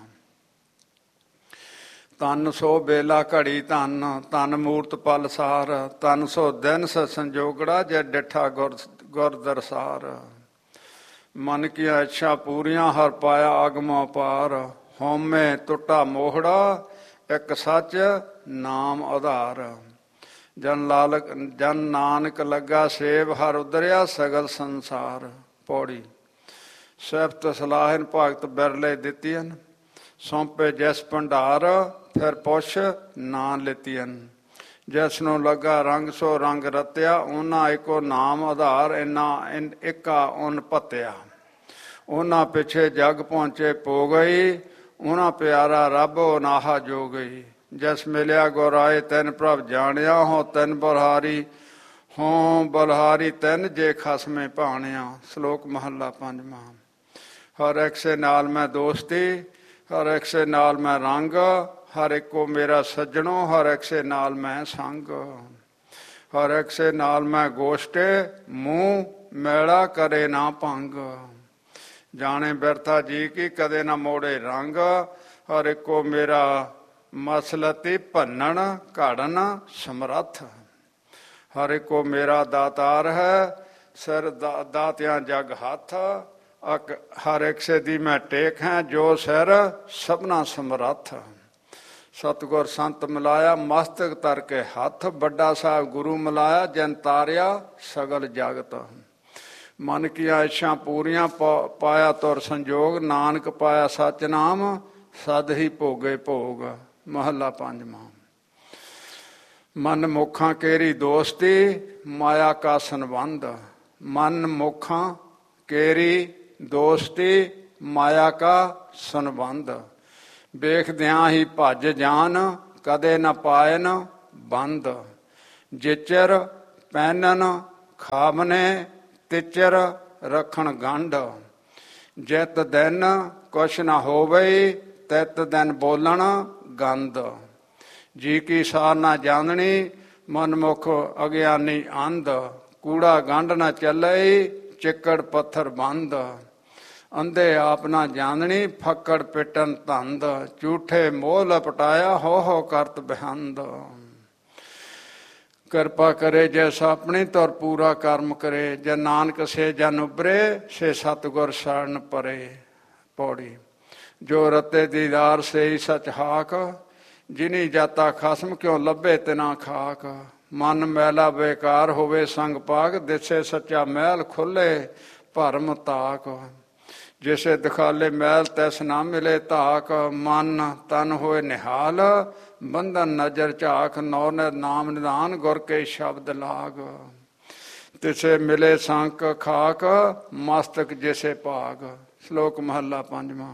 ਤਨ ਸੋ ਬੇਲਾ ਘੜੀ ਧਨ, ਤਨ ਮੂਰਤ ਪਲ ਸਾਰ। ਤਨ ਸੋ ਦਿਨ ਸੰਜੋਗੜਾ, ਜੇ ਡਿਠਾ ਗੁਰ ਦਰਸਾਰ। ਮਨ ਕੀਆਂ ਇੱਛਾ ਪੂਰੀਆਂ, ਹਰ ਪਾਇਆ ਅਗਮ ਅਪਾਰ। ਹਉਮੈ ਟੁੱਟਾ ਮੋਹੜਾ, ਇੱਕ ਸੱਚ ਨਾਮ ਆਧਾਰ। ਜਨ ਨਾਨਕ ਲੱਗਾ ਸੇਵ, ਹਰ ਉਦਰਿਆ ਸਗਲ ਸੰਸਾਰ। ਪੌੜੀ। ਸਿਫਤ ਸਲਾਹਨ ਭਗਤ ਬਿਰਲੇ ਦਿੱਤੀਆਂ, ਸੌਂਪੇ ਜਿਸ ਭੰਡਾਰ। ਫਿਰ ਪੁੱਛ ਨਾ ਲਿਤੀਆਂ, ਜਿਸ ਨੂੰ ਲੱਗਾ ਰੰਗ ਸੋ ਰੰਗ ਰਤਿਆ। ਉਹਨਾਂ ਇੱਕੋ ਨਾਮ ਆਧਾਰ, ਇੱਕਾ ਉਨ ਭੱਤਿਆ। ਉਹਨਾਂ ਪਿੱਛੇ ਜਗ ਪਹੁੰਚੇ ਪੋ ਗਈ, ਉਹਨਾਂ ਪਿਆਰਾ ਰੱਬ ਨਾਹਾ ਜੋ ਗਈ। ਜਿਸ ਮਿਲਿਆ ਗੁਰ ਆਏ, ਤਿਨ ਪ੍ਰਭ ਜਾਣਿਆ। ਹੋ ਤਿਨ ਬਲਹਾਰੀ, ਹੋਂ ਬਲਹਾਰੀ ਤਿਨ, ਜੇ ਖਸਮੇ ਭਾਣਿਆ। ਸ਼ਲੋਕ ਮਹੱਲਾ ਪੰਜਵਾਂ। ਹਰ ਇੱਕ ਸੇ ਨਾਲ ਮੈਂ ਦੋਸਤੀ, ਹਰ ਇੱਕ ਸੇ ਨਾਲ ਮੈਂ ਰੰਗ। ਹਰ ਇੱਕੋ ਮੇਰਾ ਸੱਜਣੋ, ਹਰ ਇੱਕ ਸੇ ਨਾਲ ਮੈਂ ਸੰਗ। ਹਰ ਇੱਕ ਸੇ ਨਾਲ ਮੈਂ ਗੋਸ਼ਟੇ, ਮੂੰਹ ਮੈਲਾ ਕਰੇ ਨਾ ਭੰਗ। ਜਾਣੇ ਬਿਰਥਾ ਜੀ ਕੀ, ਕਦੇ ਨਾ ਮੋੜੇ ਰੰਗ। ਹਰ ਇੱਕੋ ਮੇਰਾ ਮਸਲਤੀ, ਭੰਨਣ ਘੜਨ ਸਮਰੱਥ। ਹਰ ਇੱਕੋ ਮੇਰਾ ਦਾਤਾਰ ਹੈ, ਸਿਰ ਦਾਤਿਆਂ ਜਗ ਹੱਥ। ਹਰ ਇੱਕ ਸੇ ਦੀ ਮੈਂ ਟੇਕ ਹੈ, ਜੋ ਸਿਰ ਸਭਨਾ ਸਮਰੱਥ। ਸਤਿਗੁਰ ਸੰਤ ਮਿਲਾਇਆ, ਮਸਤਕ ਧਰ ਕੇ ਹੱਥ। ਵੱਡਾ ਸਾਹਿਬ ਗੁਰੂ ਮਿਲਾਇਆ, ਜਨ ਤਾਰਿਆ ਸਗਲ ਜਗਤ। ਮਨ ਕੀਆਂ ਇੱਛਾ ਪੂਰੀਆਂ, ਪਾਇਆ ਤੁਰ ਸੰਜੋਗ। ਨਾਨਕ ਪਾਇਆ ਸੱਚ ਨਾਮ, ਸਦ ਹੀ ਭੋਗੇ ਭੋਗ। ਮਹੱਲਾ ਪੰਜਵਾਂ। ਮਨ ਮੁਖਾਂ ਕੇਰੀ ਦੋਸਤੀ, ਮਾਇਆ ਕਾ ਸੰਬੰਧ। ਮਨ ਮੁਖਾਂ ਕੇਰੀ ਦੋਸਤੀ, ਮਾਇਆ ਕਾ ਸੰਬੰਧ। ਵੇਖਦਿਆਂ ਹੀ ਭੱਜ ਜਾਨ, ਕਦੇ ਨ ਪਾਇਨ ਬੰਦ। ਜਿਚਰ ਪਹਿਨਨ ਖਾਵਨੇ, ਤਿਚਰ ਰੱਖਣ ਗੰਢ। ਜਿਤ ਦਿਨ ਕੁਛ ਨ ਹੋਵੇ, ਤਿਤ ਦਿਨ ਬੋਲਣ ਗੰਦ। ਜੀ ਕੀ ਸਾਰ ਨਾ ਜਾਣਨੀ, ਮਨਮੁਖ ਅਗਿਆਨੀ ਅੰਧ। ਕੂੜਾ ਗੰਢ ਨ ਚੱਲੇ, ਚਿੱਕੜ ਪੱਥਰ ਬੰਦ। ਅੰਧੇ ਆਪ ਨਾ ਜਾਣਨੀ, ਫੱਕੜ ਪਿੱਟਣ ਧੰਦ। ਝੂਠੇ ਮੋਹ ਲਪਟਾਇਆ, ਹੋ ਕਰਤ ਬਹੰਦ। ਕਿਰਪਾ ਕਰੇ ਜੈਸ ਆਪਣੀ, ਤੁਰ ਪੂਰਾ ਕਰਮ ਕਰੇ। ਜੇ ਨਾਨਕ ਸੇ ਜਨ ਉਬਰੇ, ਸੇ ਸਤਿਗੁਰ ਸ਼ਰਨ ਪਰੇ। ਪੌੜੀ। ਜੋ ਰਤੇ ਦੀਦਾਰ ਸੇ ਸਚ ਹਾਕ, ਜਿਨੀ ਜਾਤਾ ਖਸਮ, ਕਿਉ ਲੱਭੇ ਤਿਨਾ ਖਾਕ। ਮਨ ਮੈਲਾ ਬੇਕਾਰ ਹੋਵੇ ਸੰਗ ਪਾਕ, ਦਿਸੇ ਸੱਚਾ ਮਹਿਲ ਖੁੱਲੇ ਭਰਮ ਤਾਕ। ਜਿਸੇ ਦਿਖਾਲੇ ਮੈਲ ਤੈਸ ਨਾ ਮਿਲੇ ਧਾਕ। ਮਨ ਤਨ ਹੋਏ ਨਿਹਾਲ, ਬੰਧਨ ਨਜ਼ਰ ਝਾਕ। ਨੌ ਨਾਮ ਨਿਦਾਨ, ਗੁਰ ਕੇ ਸ਼ਬਦ ਲਾਗ। ਤਿਸੇ ਮਿਲੇ ਸੰਕ ਖਾਕ, ਮਸਤਕ ਜਿਸੇ ਭਾਗ। ਸ਼ਲੋਕ ਮਹੱਲਾ ਪੰਜਵਾਂ।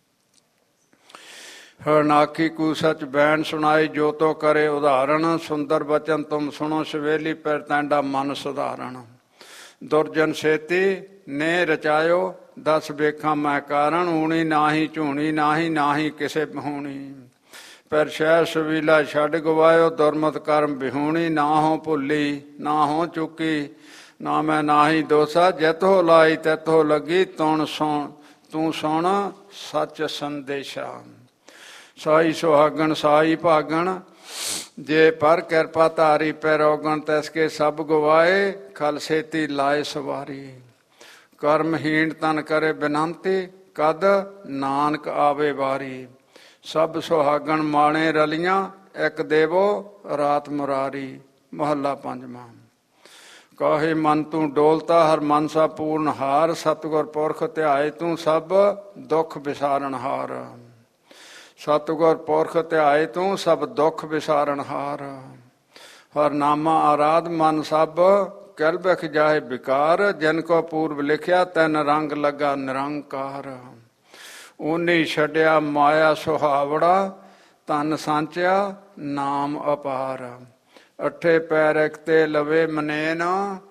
ਹਰਨਾਖੀ ਕੂ ਸਚ ਬੈਣ ਸੁਣਾਈ, ਜੋ ਤੋ ਕਰੇ ਉਦਾਹਰਣ। ਸੁੰਦਰ ਬਚਨ ਤੁਮ ਸੁਣੋ, ਸਵੇਲੀ ਪੈਰ ਤੈਂਡਾ ਮਨ ਸੁਧਾਰਣ। ਦੁਰਜਨ ਛੇਤੀ ਨੇ ਰਚਾਇਓ, ਦਸ ਵੇਖਾਂ ਮੈਂ ਕਾਰਣ। ਊਣੀ ਨਾਹੀ ਝੂਣੀ ਨਾਹੀ, ਨਾਹੀ ਕਿਸੇ ਹੋਣੀ। ਪਰ ਸ਼ਹਿ ਸਵੀਲਾ ਛੱਡ ਗਵਾਇਓ, ਦੁਰਮਤ ਕਰਮ ਬਿਹੂਣੀ। ਨਾ ਹੋ ਭੁੱਲੀ ਨਾ ਹੋ ਚੁੱਕੀ, ਨਾ ਮੈਂ ਨਾਹੀ ਦੋਸਾ। ਜਿਤ ਹੋ ਲਾਈ ਤਿਤ ਹੋ ਲੱਗੀ, ਤੂੰ ਸੁਣ ਸੱਚ ਸੰਦੇਸ਼ਾ। ਸਾਈ ਸੁਹਾਗਣ ਸਾਈ ਭਾਗਣ, ਜੇ ਪਰ ਕਿਰਪਾ ਧਾਰੀ ਪੈਰੋਗਣ। ਤੈਸਕੇ ਸਭ ਗਵਾਏ, ਖਲ ਛੇਤੀ ਲਾਏ ਸਵਾਰੀ। ਕਰਮਹੀਣ ਤਨ ਕਰੇ ਬਿਨੰਤੀ, ਕਦ ਨਾਨਕ ਆਵੇ ਵਾਰੀ। ਸਭ ਸੁਹਾਗਣ ਮਾਣੇ ਰਲੀਆਂ, ਇੱਕ ਦੇਵੋ ਰਾਤ ਮੁਰਾਰੀ। ਮਹੱਲਾ ਪੰਜਵਾਂ। ਕਾਹੇ ਮਨ ਤੂੰ ਡੋਲਤਾ, ਹਰ ਮਨਸਾ ਪੂਰਨ ਹਾਰ। ਸਤਿਗੁਰ ਪੁਰਖ ਧਿਆਏ, ਤੂੰ ਸਭ ਦੁੱਖ ਵਿਸਾਰਨ ਹਾਰ। ਸਤਿਗੁਰ ਪੁਰਖ ਧਿਆਏ, ਤੂੰ ਸਭ ਦੁੱਖ ਵਿਸਾਰਨ ਹਾਰ। ਹਰ ਨਾਮਾ ਆਰਾਧ ਮਨ ਸਭ, ਕਿਲ ਬਿਖ ਜਾਏ ਵਿਕਾਰ। ਜਿਨ ਕੋ ਪੂਰਬ ਲਿਖਿਆ, ਤੈਨ ਰੰਗ ਲੱਗਾ ਨਿਰੰਕਾਰ। ਊਨੀ ਛੱਡਿਆ ਮਾਇਆ ਸੁਹਾਵੜਾ, ਤਨ ਸਾਂਚਿਆ ਨਾਮ ਅਪਾਰ। ਅੱਠੇ ਪੈਰ ਇੱਕ ਤੇ ਲਵੇ ਮਨੇਨ,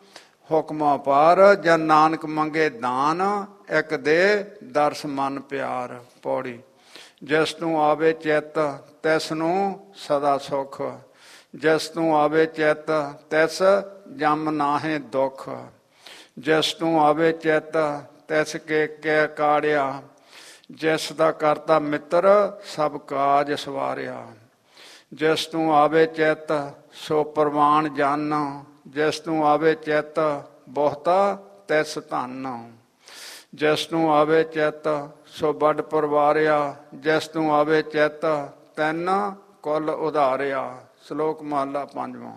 ਹੁਕਮ ਅਪਾਰ। ਜਨ ਨਾਨਕ ਮੰਗੇ ਦਾਨ, ਇੱਕ ਦੇ ਦਰਸ ਮਨ ਪਿਆਰ। ਪੌੜੀ। ਜਿਸ ਤੂੰ ਆਵੇ ਚਿੱਤ, ਤਿਸ ਨੂੰ ਸਦਾ ਸੁਖ। ਜਿਸ ਤੂੰ ਆਵੇ ਚਿੱਤ, ਤਿਸ ਜਮ ਨਾਹੇ ਦੁੱਖ। ਜਿਸ ਤੂੰ ਆਵੇ ਚਿੱਤ, ਤਿਸ ਕੇ ਕਾੜਿਆ। ਜਿਸ ਦਾ ਕਰਤਾ ਮਿੱਤਰ, ਸਭ ਕਾਜ ਸਵਾਰਿਆ। ਜਿਸ ਤੂੰ ਆਵੇ ਚਿੱਤ, ਸੋ ਪ੍ਰਵਾਨ ਜਨ। ਜਿਸ ਤੂੰ ਆਵੇ ਚਿੱਤ, ਬਹੁਤਾ ਤਿਸ ਧਨ। ਜਿਸ ਤੂੰ ਆਵੇ ਚਿੱਤ, ਸੋ ਵੱਡ ਪਰਵਾਰਿਆ। ਜਿਸ ਤੂੰ ਆਵੇ ਚਿੱਤ, ਤੈਨ ਕੁਲ ਉਧਾਰਿਆ। ਸ਼ਲੋਕ ਮਹੱਲਾ ਪੰਜਵਾਂ।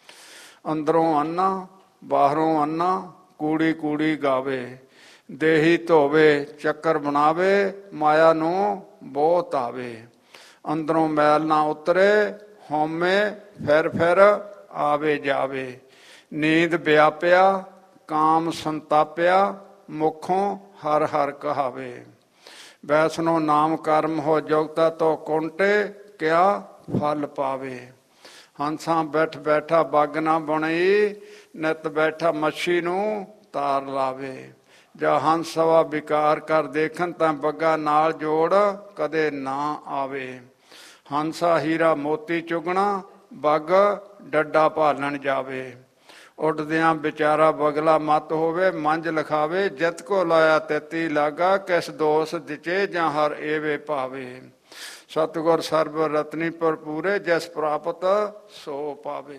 ਅੰਦਰੋਂ ਅੰਨਾ ਬਾਹਰੋਂ ਅੰਨਾ, ਕੂੜੀ ਕੂੜੀ ਗਾਵੇ। ਦੇਹੀ ਧੋਵੇ ਚੱਕਰ ਬਣਾਵੇ, ਮਾਇਆ ਨੂੰ ਬਹੁਤ ਆਵੇ। ਅੰਦਰੋਂ ਮੈਲ ਨਾ ਉਤਰੇ, ਹਉਮੈ ਫਿਰ ਆਵੇ ਜਾਵੇ। ਨੀਂਦ ਵਿਆਪਿਆ ਕਾਮ ਸੰਤਾਪਿਆ, ਮੁਖੋਂ ਹਰ ਹਰ ਕਹਾਵੇ। ਵੈਸਨੋ ਨਾਮ ਕਰਮ ਹੋ ਜੁਗਤਾ, ਤੋ ਕੁੰਟੇ ਕਿਆ ਫਲ ਪਾਵੇ। ਹੰਸਾਂ ਬੈਠ ਬੈਠਾ ਬੱਗ ਨਾ ਬਣਈ, ਨਿਤ ਬੈਠਾ ਮੱਛੀ ਨੂੰ ਤਾਰ ਲਾਵੇ। ਜਾਂ ਹੰਸ ਸਵਾ ਵਿਕਾਰ ਕਰ ਦੇਖਣ, ਤਾਂ ਬੱਗਾ ਨਾਲ ਜੋੜ ਕਦੇ ਨਾ ਆਵੇ। ਹੰਸਾ ਹੀਰਾ ਮੋਤੀ ਚੁਗਣਾ, ਬੱਗ ਡੱਡਾ ਭਾਲਣ ਜਾਵੇ। ਉੱਡਦਿਆਂ ਵਿਚਾਰਾ ਬਗਲਾ ਮਤ ਹੋਵੇ, ਮੰਝ ਲਿਖਾਵੇ। ਜਿਤ ਕੋ ਲਾਇਆ ਤਿਤੀ ਲਾਗਾ, ਕਿਸ ਦੋਸ ਦਿਚੇ ਜਾਂ ਹਰ ਏਵੇ ਭਾਵੇ। ਸਤਿਗੁਰ ਸਰਬ ਰਤਨੀ ਭਰਪੂਰੇ, ਜਿਸ ਪ੍ਰਾਪਤ ਸੋ ਪਾਵੇ।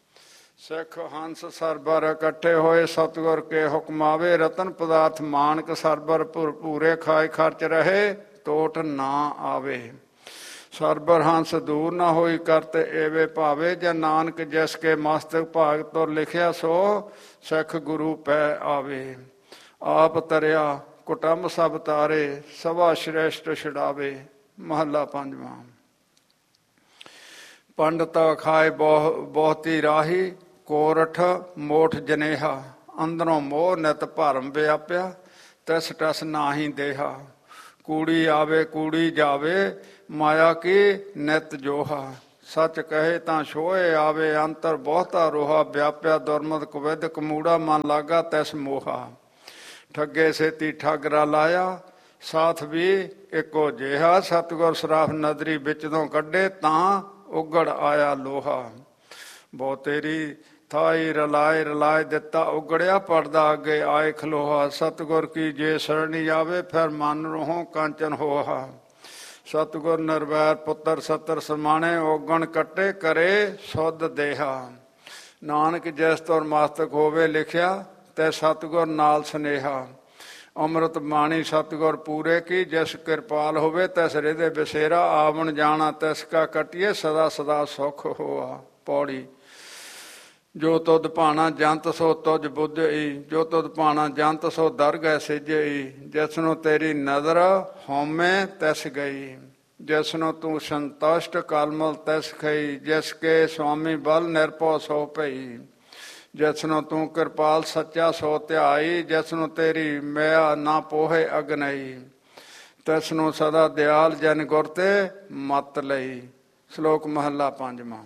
ਸਿੱਖ ਹੰਸ ਸਰਬਰ ਇਕੱਠੇ ਹੋਏ, ਸਤਿਗੁਰ ਕੇ ਹੁਕਮ ਆਵੇ। ਰਤਨ ਪਦਾਰਥ ਮਾਨਕ ਸਰਬਰ ਭਰਪੂਰੇ, ਖਾਏ ਖਰਚ ਰਹੇ ਟੋਟ ਨਾ ਆਵੇ। ਸਰਬਰ ਹੰਸ ਦੂਰ ਨਾ ਹੋਈ, ਕਰਤ ਏਵੇ ਭਾਵੇ। ਜਾਂ ਨਾਨਕ ਜਿਸ ਕੇ ਮਸਤਕ ਭਾਗ ਤੁਰ ਲਿਖਿਆ, ਸੋ ਸਿੱਖ ਗੁਰੂ ਪੈ ਆਵੇ। ਆਪ ਤਰਿਆ ਕੁਟੰਬ ਸਭ ਤਾਰੇ, ਸਭਾ ਸ਼੍ਰੇਸ਼ਟ ਛਡਾਵੇ। ਮਹੱਲਾ ਪੰਜਵਾਂ। ਪੰਡਤ ਖਾਏ ਬਹੁਤੀ ਰਾਹੀ, ਕੋਰਠ ਮੋਠ ਜਨੇਹਾ। ਅੰਦਰੋਂ ਮੋਹ ਨਿਤ ਭਰਮ ਵਿਆਪਿਆ, ਤਿਸ ਟਸ ਨਾਹੀ ਦੇਹਾ। ਕੂੜੀ ਆਵੇ ਕੂੜੀ ਜਾਵੇ, ਮਾਇਆ ਕੀ ਨਿਤ ਜੋਹਾ। ਸੱਚ ਕਹੇ ਤਾਂ ਛੋਏ ਆਵੇ, ਅੰਤਰ ਬਹੁਤਾ ਰੋਹਾ। ਵਿਆਪਿਆ ਦੁਰਮਤ ਕੁਵਿਦ, ਕਮੂੜਾ ਮਨ ਲਾਗਾ ਤਿਸ ਮੋਹਾ। ਠੱਗੇ ਸੇਤੀ ਠੱਗ ਰਾ ਲਾਇਆ, ਸਾਥ ਵੀ ਇੱਕੋ ਜਿਹਾ। ਸਤਿਗੁਰ ਸਰਾਫ ਨਦਰੀ ਵਿੱਚ ਤੋਂ ਕੱਢੇ, ਤਾਂ ਉਗੜ ਆਇਆ ਲੋਹਾ। ਬਹੁ ਤੇਰੀ ਥਾਈ ਰਲਾਏ ਰਲਾਏ ਦਿੱਤਾ ਉਗੜਿਆ, ਪੜਦਾ ਅੱਗੇ ਆਏ ਖਲੋਹਾ। ਸਤਿਗੁਰ ਕੀ ਜੇ ਸਰਣੀ ਆਵੇ, ਫਿਰ ਮਨ ਰੋਹੋਂ ਕਾਂਚਨ ਹੋਹਾ। ਸਤਿਗੁਰ ਨਿਰਵੈਰ ਪੁੱਤਰ ਸਤਰ ਸਮਾਣੇ, ਔਗਣ ਕੱਟੇ ਕਰੇ ਸੁਧ ਦੇਹਾ। ਨਾਨਕ ਜਿਸ ਤੁਰ ਮਸਤਕ ਹੋਵੇ ਲਿਖਿਆ, ਤੈ ਸਤਿਗੁਰ ਨਾਲ ਸੁਨੇਹਾ। ਅੰਮ੍ਰਿਤ ਬਾਣੀ ਸਤਿਗੁਰ ਪੂਰੇ ਕੀ, ਜਿਸ ਕਿਰਪਾਲ ਹੋਵੇ ਤਿਸ ਹਿਰਦੇ ਬਸੇਰਾ। ਆਵਣ ਜਾਣਾ ਤਿਸ ਕਾ ਕੱਟੀਏ, ਸਦਾ ਸਦਾ ਸੁਖ ਹੋਆ। ਪੌੜੀ। ਜੋ ਤੁਧ ਭਾਣਾ ਜੰਤ ਸੋ ਤੁਝ ਬੁੱਝਈ, ਜੋ ਤੁਧ ਭਾਣਾ ਜੰਤ ਸੋ ਦਰਗਹਿ ਸਿਜਈ। ਜਿਸਨੂੰ ਤੇਰੀ ਨਜ਼ਰ ਹਉਮੈ ਤਿਸ ਗਈ, ਜਿਸਨੂੰ ਤੂੰ ਸੰਤੁਸ਼ਟ ਕਲਮਲ ਤਿਸ ਖਈ। ਜਿਸ ਕੇ ਸੁਆਮੀ ਬਲ ਨਿਰਭਉ ਸੋ ਭਈ, ਜਿਸਨੂੰ ਤੂੰ ਕਿਰਪਾਲ ਸੱਚਾ ਸੋ ਧਿਆਈ। ਜਿਸਨੂੰ ਤੇਰੀ ਮਿਆ ਨਾ ਪੋਹੇ ਅਗਨਈ, ਤਿਸਨੂੰ ਸਦਾ ਦਿਆਲ ਜਨ ਗੁਰ ਤੇ ਮਤ ਲਈ। ਸ਼ਲੋਕ ਮਹੱਲਾ ਪੰਜਵਾਂ।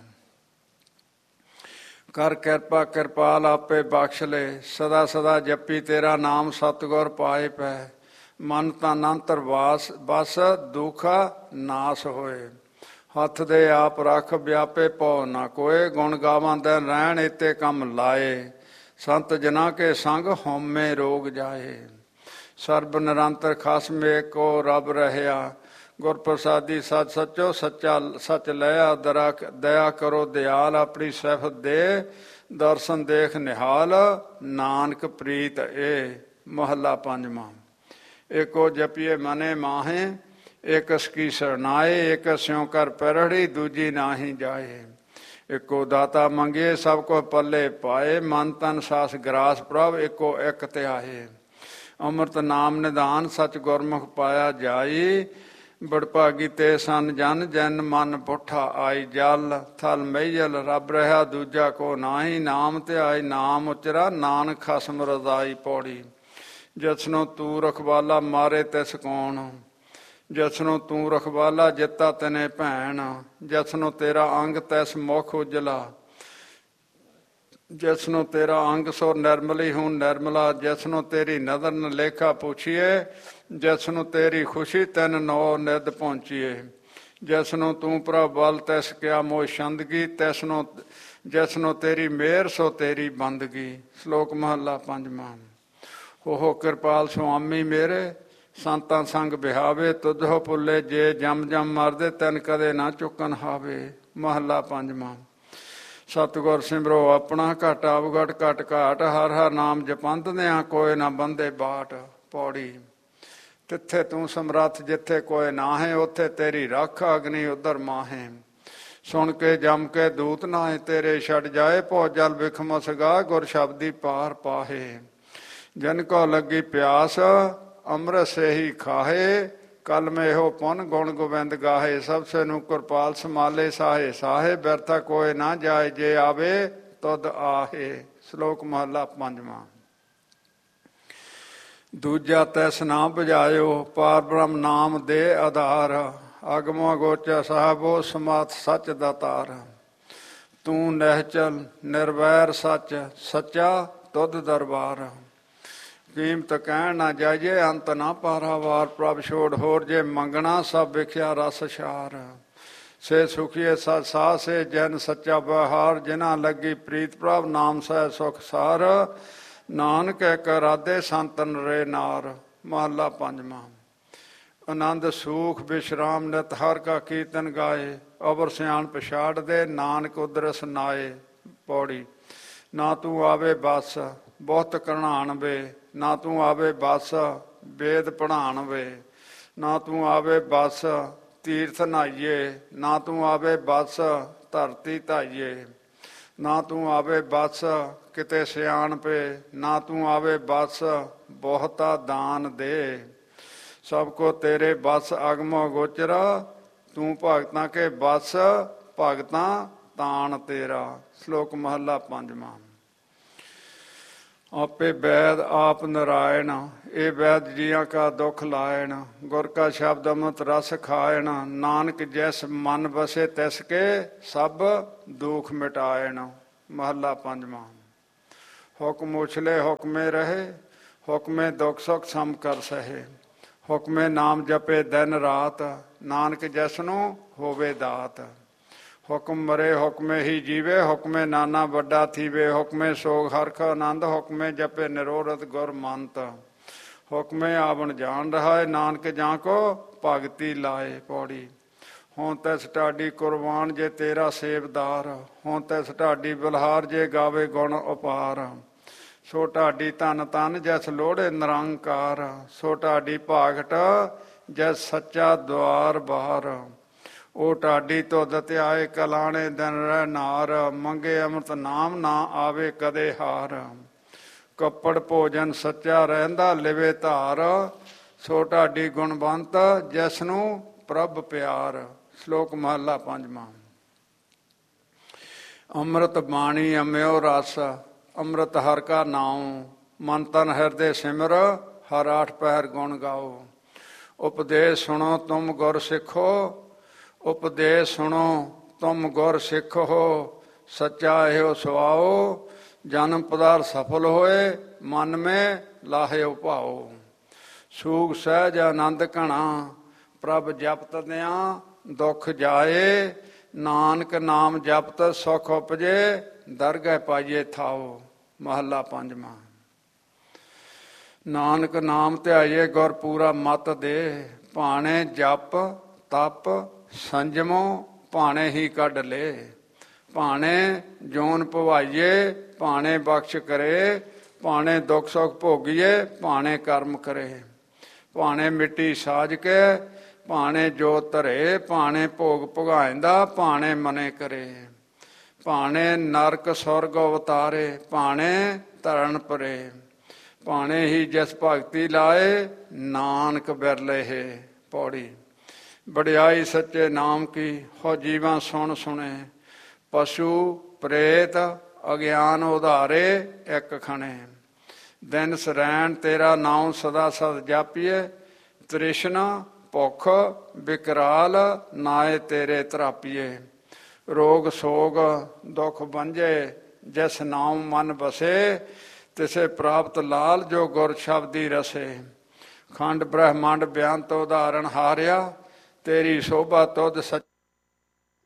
ਕਰ ਕਿਰਪਾ ਕਿਰਪਾਲ ਆਪੇ ਬਖਸ਼ ਲੈ, ਸਦਾ ਸਦਾ ਜਪੀ ਤੇਰਾ ਨਾਮ ਸਤਿਗੁਰ ਪਾਏ ਪੈ। ਮਨ ਤਨ ਅੰਤਰ ਵਾਸ ਬਸ, ਦੁਖਾ ਨਾਸ ਹੋਏ। ਹੱਥ ਦੇ ਆਪ ਰੱਖ ਵਿਆਪੇ ਭਉ ਨਾ ਕੋਏ, ਗੁਣ ਗਾਵਾਂ ਦਿਨ ਰਹਿਣ ਇਤੇ ਕੰਮ ਲਾਏ। ਸੰਤ ਜਨਾਂ ਕੇ ਸੰਗ ਹਉਮੈ ਰੋਗ ਜਾਏ। ਸਰਬ ਨਿਰੰਤਰ ਖਸਮ ਏਕੋ ਰੱਬ ਰਹਿਆ, ਗੁਰ ਪ੍ਰਸਾਦੀ ਸੱਚ ਸੱਚੋ ਸੱਚਾ ਸੱਚ ਲਿਆ। ਦਇਆ ਕਰੋ ਦਿਆਲ, ਆਪਣੀ ਸਿਫਤ ਦੇ ਦਰਸ਼ਨ ਦੇਖ ਨਿਹਾਲ। ਨਾਨਕ ਪ੍ਰੀਤ ਏ। ਮਹੱਲਾ ਪੰਜਵਾਂ। ਏਕੋ ਜਪੀਏ ਮਨੇ ਮਾਹੇ, ਇੱਕ ਕੀ ਸਰਨਾਏ। ਇੱਕ ਸਿਉ ਕਰ ਪੈਰੜੀ, ਦੂਜੀ ਨਾਹੀ ਜਾਏ। ਇੱਕੋ ਦਾਤਾ ਮੰਗੇ, ਸਭ ਕੋ ਪੱਲੇ ਪਾਏ। ਮਨ ਤਨ ਸਾਸ ਗਰਾਸ ਪ੍ਰਭ, ਇੱਕੋ ਇੱਕ ਧਿਆਏ। ਅੰਮ੍ਰਿਤ ਨਾਮ ਨਿਧਾਨ, ਸੱਚ ਗੁਰਮੁਖ ਪਾਇਆ ਜਾਈ। ਬੜਭਾਗੀ ਤੇ ਸਨ ਜਨ, ਜਨ ਮਨ ਪੁੱਠਾ ਆਈ। ਜਲ ਥਲ ਮਈਲ ਰੱਬ ਰਹਾ, ਦੂਜਾ ਕੋ ਨਾਹੀ। ਨਾਮ ਧਿਆਈ ਨਾਮ ਉਚਰਾ, ਨਾਨਕ ਖਸਮ ਰਜ਼ਾਈ। ਪੌੜੀ। ਜਿਸਨੂੰ ਤੂੰ ਰਖਵਾਲਾ ਮਾਰੇ ਤਿਸ ਕੌਣ, ਜਿਸਨੂੰ ਤੂੰ ਰਖਵਾਲਾ ਜਿੱਤਾ ਤਨੇ ਭੈਣ। ਜਿਸਨੂੰ ਤੇਰਾ ਅੰਗ ਤਿਸ ਮੁਖ ਉਜਲਾ, ਜਿਸਨੂੰ ਤੇਰਾ ਅੰਗ ਸੋ ਨਿਰਮਲੀ ਹੂੰ ਨਿਰਮਲਾ। ਜਿਸਨੂੰ ਤੇਰੀ ਨਦਰ ਨ ਲੇਖਾ ਪੁੱਛੀਏ, ਜਿਸਨੂੰ ਤੇਰੀ ਖੁਸ਼ੀ ਤੈਨ ਨੌ ਨਿਧ ਪਹੁੰਚੀਏ। ਜਿਸਨੂੰ ਤੂੰ ਪ੍ਰਭ ਬਲ ਤਿਸ ਕਿਆ ਮੋਹ ਛੰਦਗੀ, ਤਿਸਨੂੰ ਜਿਸਨੂੰ ਤੇਰੀ ਮਿਹਰ ਸੋ ਤੇਰੀ ਬੰਦਗੀ। ਸ਼ਲੋਕ ਮਹੱਲਾ ਪੰਜਵਾਂ। ਹੋ ਕਿਰਪਾਲ ਸੁਆਮੀ ਮੇਰੇ, ਸੰਤਾਂ ਸੰਗ ਬਿਹਾਵੇ। ਤੁਧੋ ਪੁੱਲੇ ਜੇ ਜਮ ਜਮ ਮਰਦੇ, ਤੈਨ ਕਦੇ ਨਾ ਚੁੱਕਣ ਹਾਵੇ। ਮਹੱਲਾ ਪੰਜਵਾਂ। ਸਤਿਗੁਰ ਸਿਮਰੋ ਆਪਣਾ, ਘਟ ਅਵਗਟ ਘਟ ਘਾਟ। ਹਰ ਹਰ ਨਾਮ ਜਪੰਦਿਆਂ, ਕੋਇ ਨਾ ਬੰਦੇ ਬਾਟ। ਪੌੜੀ। ਤਿੱਥੇ ਤੂੰ ਸਮਰੱਥ, ਜਿੱਥੇ ਕੋਇ ਨਾਹੇ। ਉੱਥੇ ਤੇਰੀ ਰੱਖ, ਅਗਨੀ ਉਧਰ ਮਾਹੇ। ਸੁਣ ਕੇ ਜਮ ਕੇ ਦੂਤ ਨਾਹੇ, ਤੇਰੇ ਛੱਡ ਜਾਏ। ਭਉ ਜਲ ਬਿਖਮਸ ਗਾ, ਗੁਰ ਸ਼ਬਦੀ ਪਾਰ ਪਾਹੇ। ਜਨ ਕੋ ਲੱਗੀ ਪਿਆਸ, ਅੰਮ੍ਰਿਤ ਸੇਹੀ ਖਾਹੇ। ਕਲ ਮੇਹੋ ਪੁਨ ਗੁਣ ਗੋਬਿੰਦ ਗਾਹੇ। ਸਭ ਸੇ ਨੂੰ ਕਿਰਪਾਲ ਸੰਭਾਲੇ ਸਾਹੇ ਸਾਹੇ। ਬਿਰਥਾ ਕੋਇ ਨਾ ਜਾਏ, ਜੇ ਆਵੇ ਤੁਧ ਆਹੇ। ਸ਼ਲੋਕ ਮਹੱਲਾ ਪੰਜਵਾਂ। ਦੂਜਾ ਤਿਸ ਨਾ ਬੁਝਾਇਓ, ਪਾਰ ਬ੍ਰਹਮ ਨਾਮ ਦੇ ਆਧਾਰ। ਅਗਮੋ ਗੋਚਰ ਸਾਹਿਬੋ, ਸਮਾਤ ਸੱਚ ਦਾਤਾਰ। ਤੂੰ ਨਿਹਚਲ ਨਿਰਵੈਰ ਸੱਚ, ਸੱਚਾ ਤੁਧ ਦਰਬਾਰ। ਕੀਮਤ ਕਹਿਣ ਨਾ ਜਾਈਏ, ਅੰਤ ਨਾ ਪਾਰਾਵਾਰ। ਪ੍ਰਭ ਛੋੜ ਹੋਰ ਜੇ ਮੰਗਣਾ, ਸਭ ਵਿਖਿਆ ਰਸ ਛਾਰ। ਸੇ ਸੁਖੀਏ ਸਤ ਸਾਹ ਸੇ, ਜਨ ਸੱਚਾ ਵਿਵਹਾਰ। ਜਿਨ੍ਹਾਂ ਲੱਗੀ ਪ੍ਰੀਤ ਪ੍ਰਭ, ਨਾਮ ਸਹਿ ਸੁਖ ਸਾਰ। ਨਾਨਕ ਇੱਕ ਰਾਧੇ ਸੰਤ ਨਰੇ ਨਾਰ। ਮਹੱਲਾ ਪੰਜਵਾਂ। ਆਨੰਦ ਸੂਖ ਵਿਸ਼ਰਾਮ ਨਿਤ, ਹਰ ਕਾ ਕੀਰਤਨ ਗਾਏ। ਅਵਰ ਸਿਆਣ ਪਛਾੜ ਦੇ, ਨਾਨਕ ਉਦਰਸ ਨਾਏ। ਪੌੜੀ। ਨਾ ਤੂੰ ਆਵੇ ਬਸ ਬਹੁਤ ਕਰਣਾਣ ਵੇ, ਨਾ ਤੂੰ ਆਵੇ ਬਸ ਵੇਦ ਪੜ੍ਹਾਣ ਵੇ। ਨਾ ਤੂੰ ਆਵੇ ਬਸ ਤੀਰਥ ਨਹਾਈਏ, ਨਾ ਤੂੰ ਆਵੇ ਬਸ ਧਰਤੀ ਧਾਈਏ। ਨਾ ਤੂੰ ਆਵੇ ਬਸ ਕਿਤੇ ਸਿਆਣ ਪੇ, ਨਾ ਤੂੰ ਆਵੇ ਬਸ ਬਹੁਤਾ ਦਾਨ ਦੇ। ਸਭ ਕੋ ਤੇਰੇ ਬਸ ਅਗਮੋ ਗੋਚਰਾ, ਤੂੰ ਭਗਤਾਂ ਕੇ ਬਸ ਭਗਤਾਂ ਤਾਣ ਤੇਰਾ। ਸ਼ਲੋਕ ਮਹੱਲਾ ਪੰਜਵਾਂ। ਆਪੇ ਵੈਦ ਆਪ ਨਰਾਇਣ, ਇਹ ਵੈਦ ਜੀਆਂ ਕਾ ਦੁਖ ਲਾਇਣ। ਗੁਰ ਕਾ ਸ਼ਬਦ ਅੰਮ੍ਰਿਤ ਰਸ ਖਾਇਣ, ਨਾਨਕ ਜੈਸ ਮਨ ਵਸੇ ਤਿਸ ਕੇ ਸਭ ਦੁਖ ਮਿਟਾਇਣ। ਮਹੱਲਾ ਪੰਜਵਾਂ। ਹੁਕਮ ਉਛਲੇ ਹੁਕਮੇ ਰਹੇ, ਹੁਕਮੇ ਦੁਖ ਸੁਖ ਸਮ ਕਰ ਸਹੇ। ਹੁਕਮੇ ਨਾਮ ਜਪੇ ਦਿਨ ਰਾਤ, ਨਾਨਕ ਜੈਸ ਨੂੰ ਹੋਵੇ ਦਾਤ। ਹੁਕਮ ਮਰੇ ਹੁਕਮੇ ਹੀ ਜੀਵੇ, ਹੁਕਮੇ ਨਾਨਾ ਵੱਡਾ ਥੀਵੇ। ਹੁਕਮੇ ਸੋਗ ਹਰਖ ਆਨੰਦ, ਹੁਕਮੇ ਜਪੇ ਨਿਰੋਰਥ ਗੁਰ ਮੰਤ। ਹੁਕਮੇ ਆਵਣ ਜਾਣ ਰਹਾਏ, ਨਾਨਕ ਜਾਂ ਕੋ ਭਗਤੀ ਲਾਏ। ਪੌੜੀ। ਹੋਂ ਤਿਸ ਢਾਡੀ ਕੁਰਬਾਨ ਜੇ ਤੇਰਾ ਸੇਵਦਾਰ, ਹੋਂ ਤਿਸ ਢਾਡੀ ਬਲਹਾਰ ਜੇ ਗਾਵੇ ਗੁਣ ਉਪਾਰ। ਸੋ ਢਾਡੀ ਧਨ ਤਨ ਜੈਸ ਲੋੜੇ ਨਿਰੰਕਾਰ, ਸੋ ਢਾਡੀ ਭਾਗਟ ਜੈਸ ਸੱਚਾ ਦੁਆਰ ਬਾਰ। ਉਹ ਢਾਡੀ ਧੁੱਧ ਧਿਆਏ ਕਲਾਣੇ ਦਿਨ ਰਹਿ ਨਾਰ, ਮੰਗੇ ਅੰਮ੍ਰਿਤ ਨਾਮ ਨਾ ਆਵੇ ਕਦੇ ਹਾਰ। ਕੱਪੜ ਭੋਜਨ ਸੱਚਾ ਰਹਿੰਦਾ ਲਿਵੇ ਧਾਰ, ਸੋ ਢਾਡੀ ਗੁਣਵੰਤ ਜਿਸ ਨੂੰ ਪ੍ਰਭ ਪਿਆਰ। ਸ਼ਲੋਕ ਮਹੱਲਾ ਪੰਜਵਾਂ। ਅੰਮ੍ਰਿਤ ਬਾਣੀ ਅੰਮਿਓ ਰਸ, ਅੰਮ੍ਰਿਤ ਹਰਿ ਕਾ ਨਾਉ। ਮਨ ਤਨ ਹਿਰਦੇ ਸਿਮਰ, ਹਰ ਆਠ ਪਹਿਰ ਗੁਣ ਗਾਓ। ਉਪਦੇਸ਼ ਸੁਣੋ ਤੁਮ ਗੁਰ ਸਿੱਖੋ, ਉਪਦੇਸ਼ ਸੁਣੋ ਤੁਮ ਗੁਰ ਸਿੱਖ ਹੋ। ਸੱਚਾ ਇਹੋ ਸੁਆਓ, ਜਨਮ ਪਦਾਰ ਸਫਲ ਹੋਏ, ਮਨ ਮੇ ਲਾਹਿਓ ਭਾਓ। ਸੂਖ ਸਹਿਜ ਆਨੰਦ ਘਣਾ, ਪ੍ਰਭ ਜਪਤ ਦਿਆਂ ਦੁਖ ਜਾਏ। ਨਾਨਕ ਨਾਮ ਜਪਤ ਸੁਖ ਉਪਜੇ, ਦਰਗਹਿ ਪਾਈਏ ਥਾਓ। ਮਹੱਲਾ ਪੰਜਵਾਂ। ਨਾਨਕ ਨਾਮ ਧਿਆਈਏ ਗੁਰ ਪੂਰਾ ਮਤ ਦੇ, ਭਾਣੇ ਜਪ ਤਪ ਸੰਜਮੋ ਭਾਣੇ ਹੀ ਕੱਢ ਲੇ। ਭਾਣੇ ਜੋਨ ਭਵਾਈਏ, ਭਾਣੇ ਬਖਸ਼ ਕਰੇ। ਭਾਣੇ ਦੁੱਖ ਸੁਖ ਭੋਗੀਏ, ਭਾਣੇ ਕਰਮ ਕਰੇ। ਭਾਣੇ ਮਿੱਟੀ ਸਾਜ ਕੇ, ਭਾਣੇ ਜੋਤ ਧਰੇ। ਭਾਣੇ ਭੋਗ ਭੁਗਾਇਂਦਾ, ਭਾਣੇ ਮਨੇ ਕਰੇ। ਭਾਣੇ ਨਰਕ ਸੁਰਗ ਅਵਤਾਰੇ, ਭਾਣੇ ਧਰਨ ਪਰੇ। ਭਾਣੇ ਹੀ ਜਿਸ ਭਗਤੀ ਲਾਏ, ਨਾਨਕ ਬਿਰਲੇ ਹੈ। ਪੌੜੀ। ਵਡਿਆਈ ਸੱਚੇ ਨਾਮ ਕੀ, ਹੋ ਜੀਵਾਂ ਸੁਣ ਸੁਣੇ। ਪਸ਼ੂ ਪ੍ਰੇਤ ਅਗਿਆਨ ਉਧਾਰੇ, ਇੱਕ ਖਣੇ। ਦਿਨ ਸਰੈਣ ਤੇਰਾ ਨਾਮ ਸਦਾ ਸਦ ਜਾਪੀਏ। ਤ੍ਰਿਸ਼ਨਾ ਭੁੱਖ ਵਿਕਰਾਲ, ਨਾਏ ਤੇਰੇ ਤਰਾਪੀਏ। ਰੋਗ ਸੋਗ ਦੁਖ ਬੰਝੇ, ਜਿਸ ਨਾਮ ਮਨ ਬਸੇ। ਤਿਸੇ ਪ੍ਰਾਪਤ ਲਾਲ, ਜੋ ਗੁਰ ਸ਼ਬਦੀ ਰਸੇ। ਖੰਡ ਬ੍ਰਹਮੰਡ ਬਿਆੰਤ ਉਦਾਹਰਣ ਹਾਰਿਆ, ਤੇਰੀ ਸ਼ੋਭਾ ਤੁਧ ਸੱਚ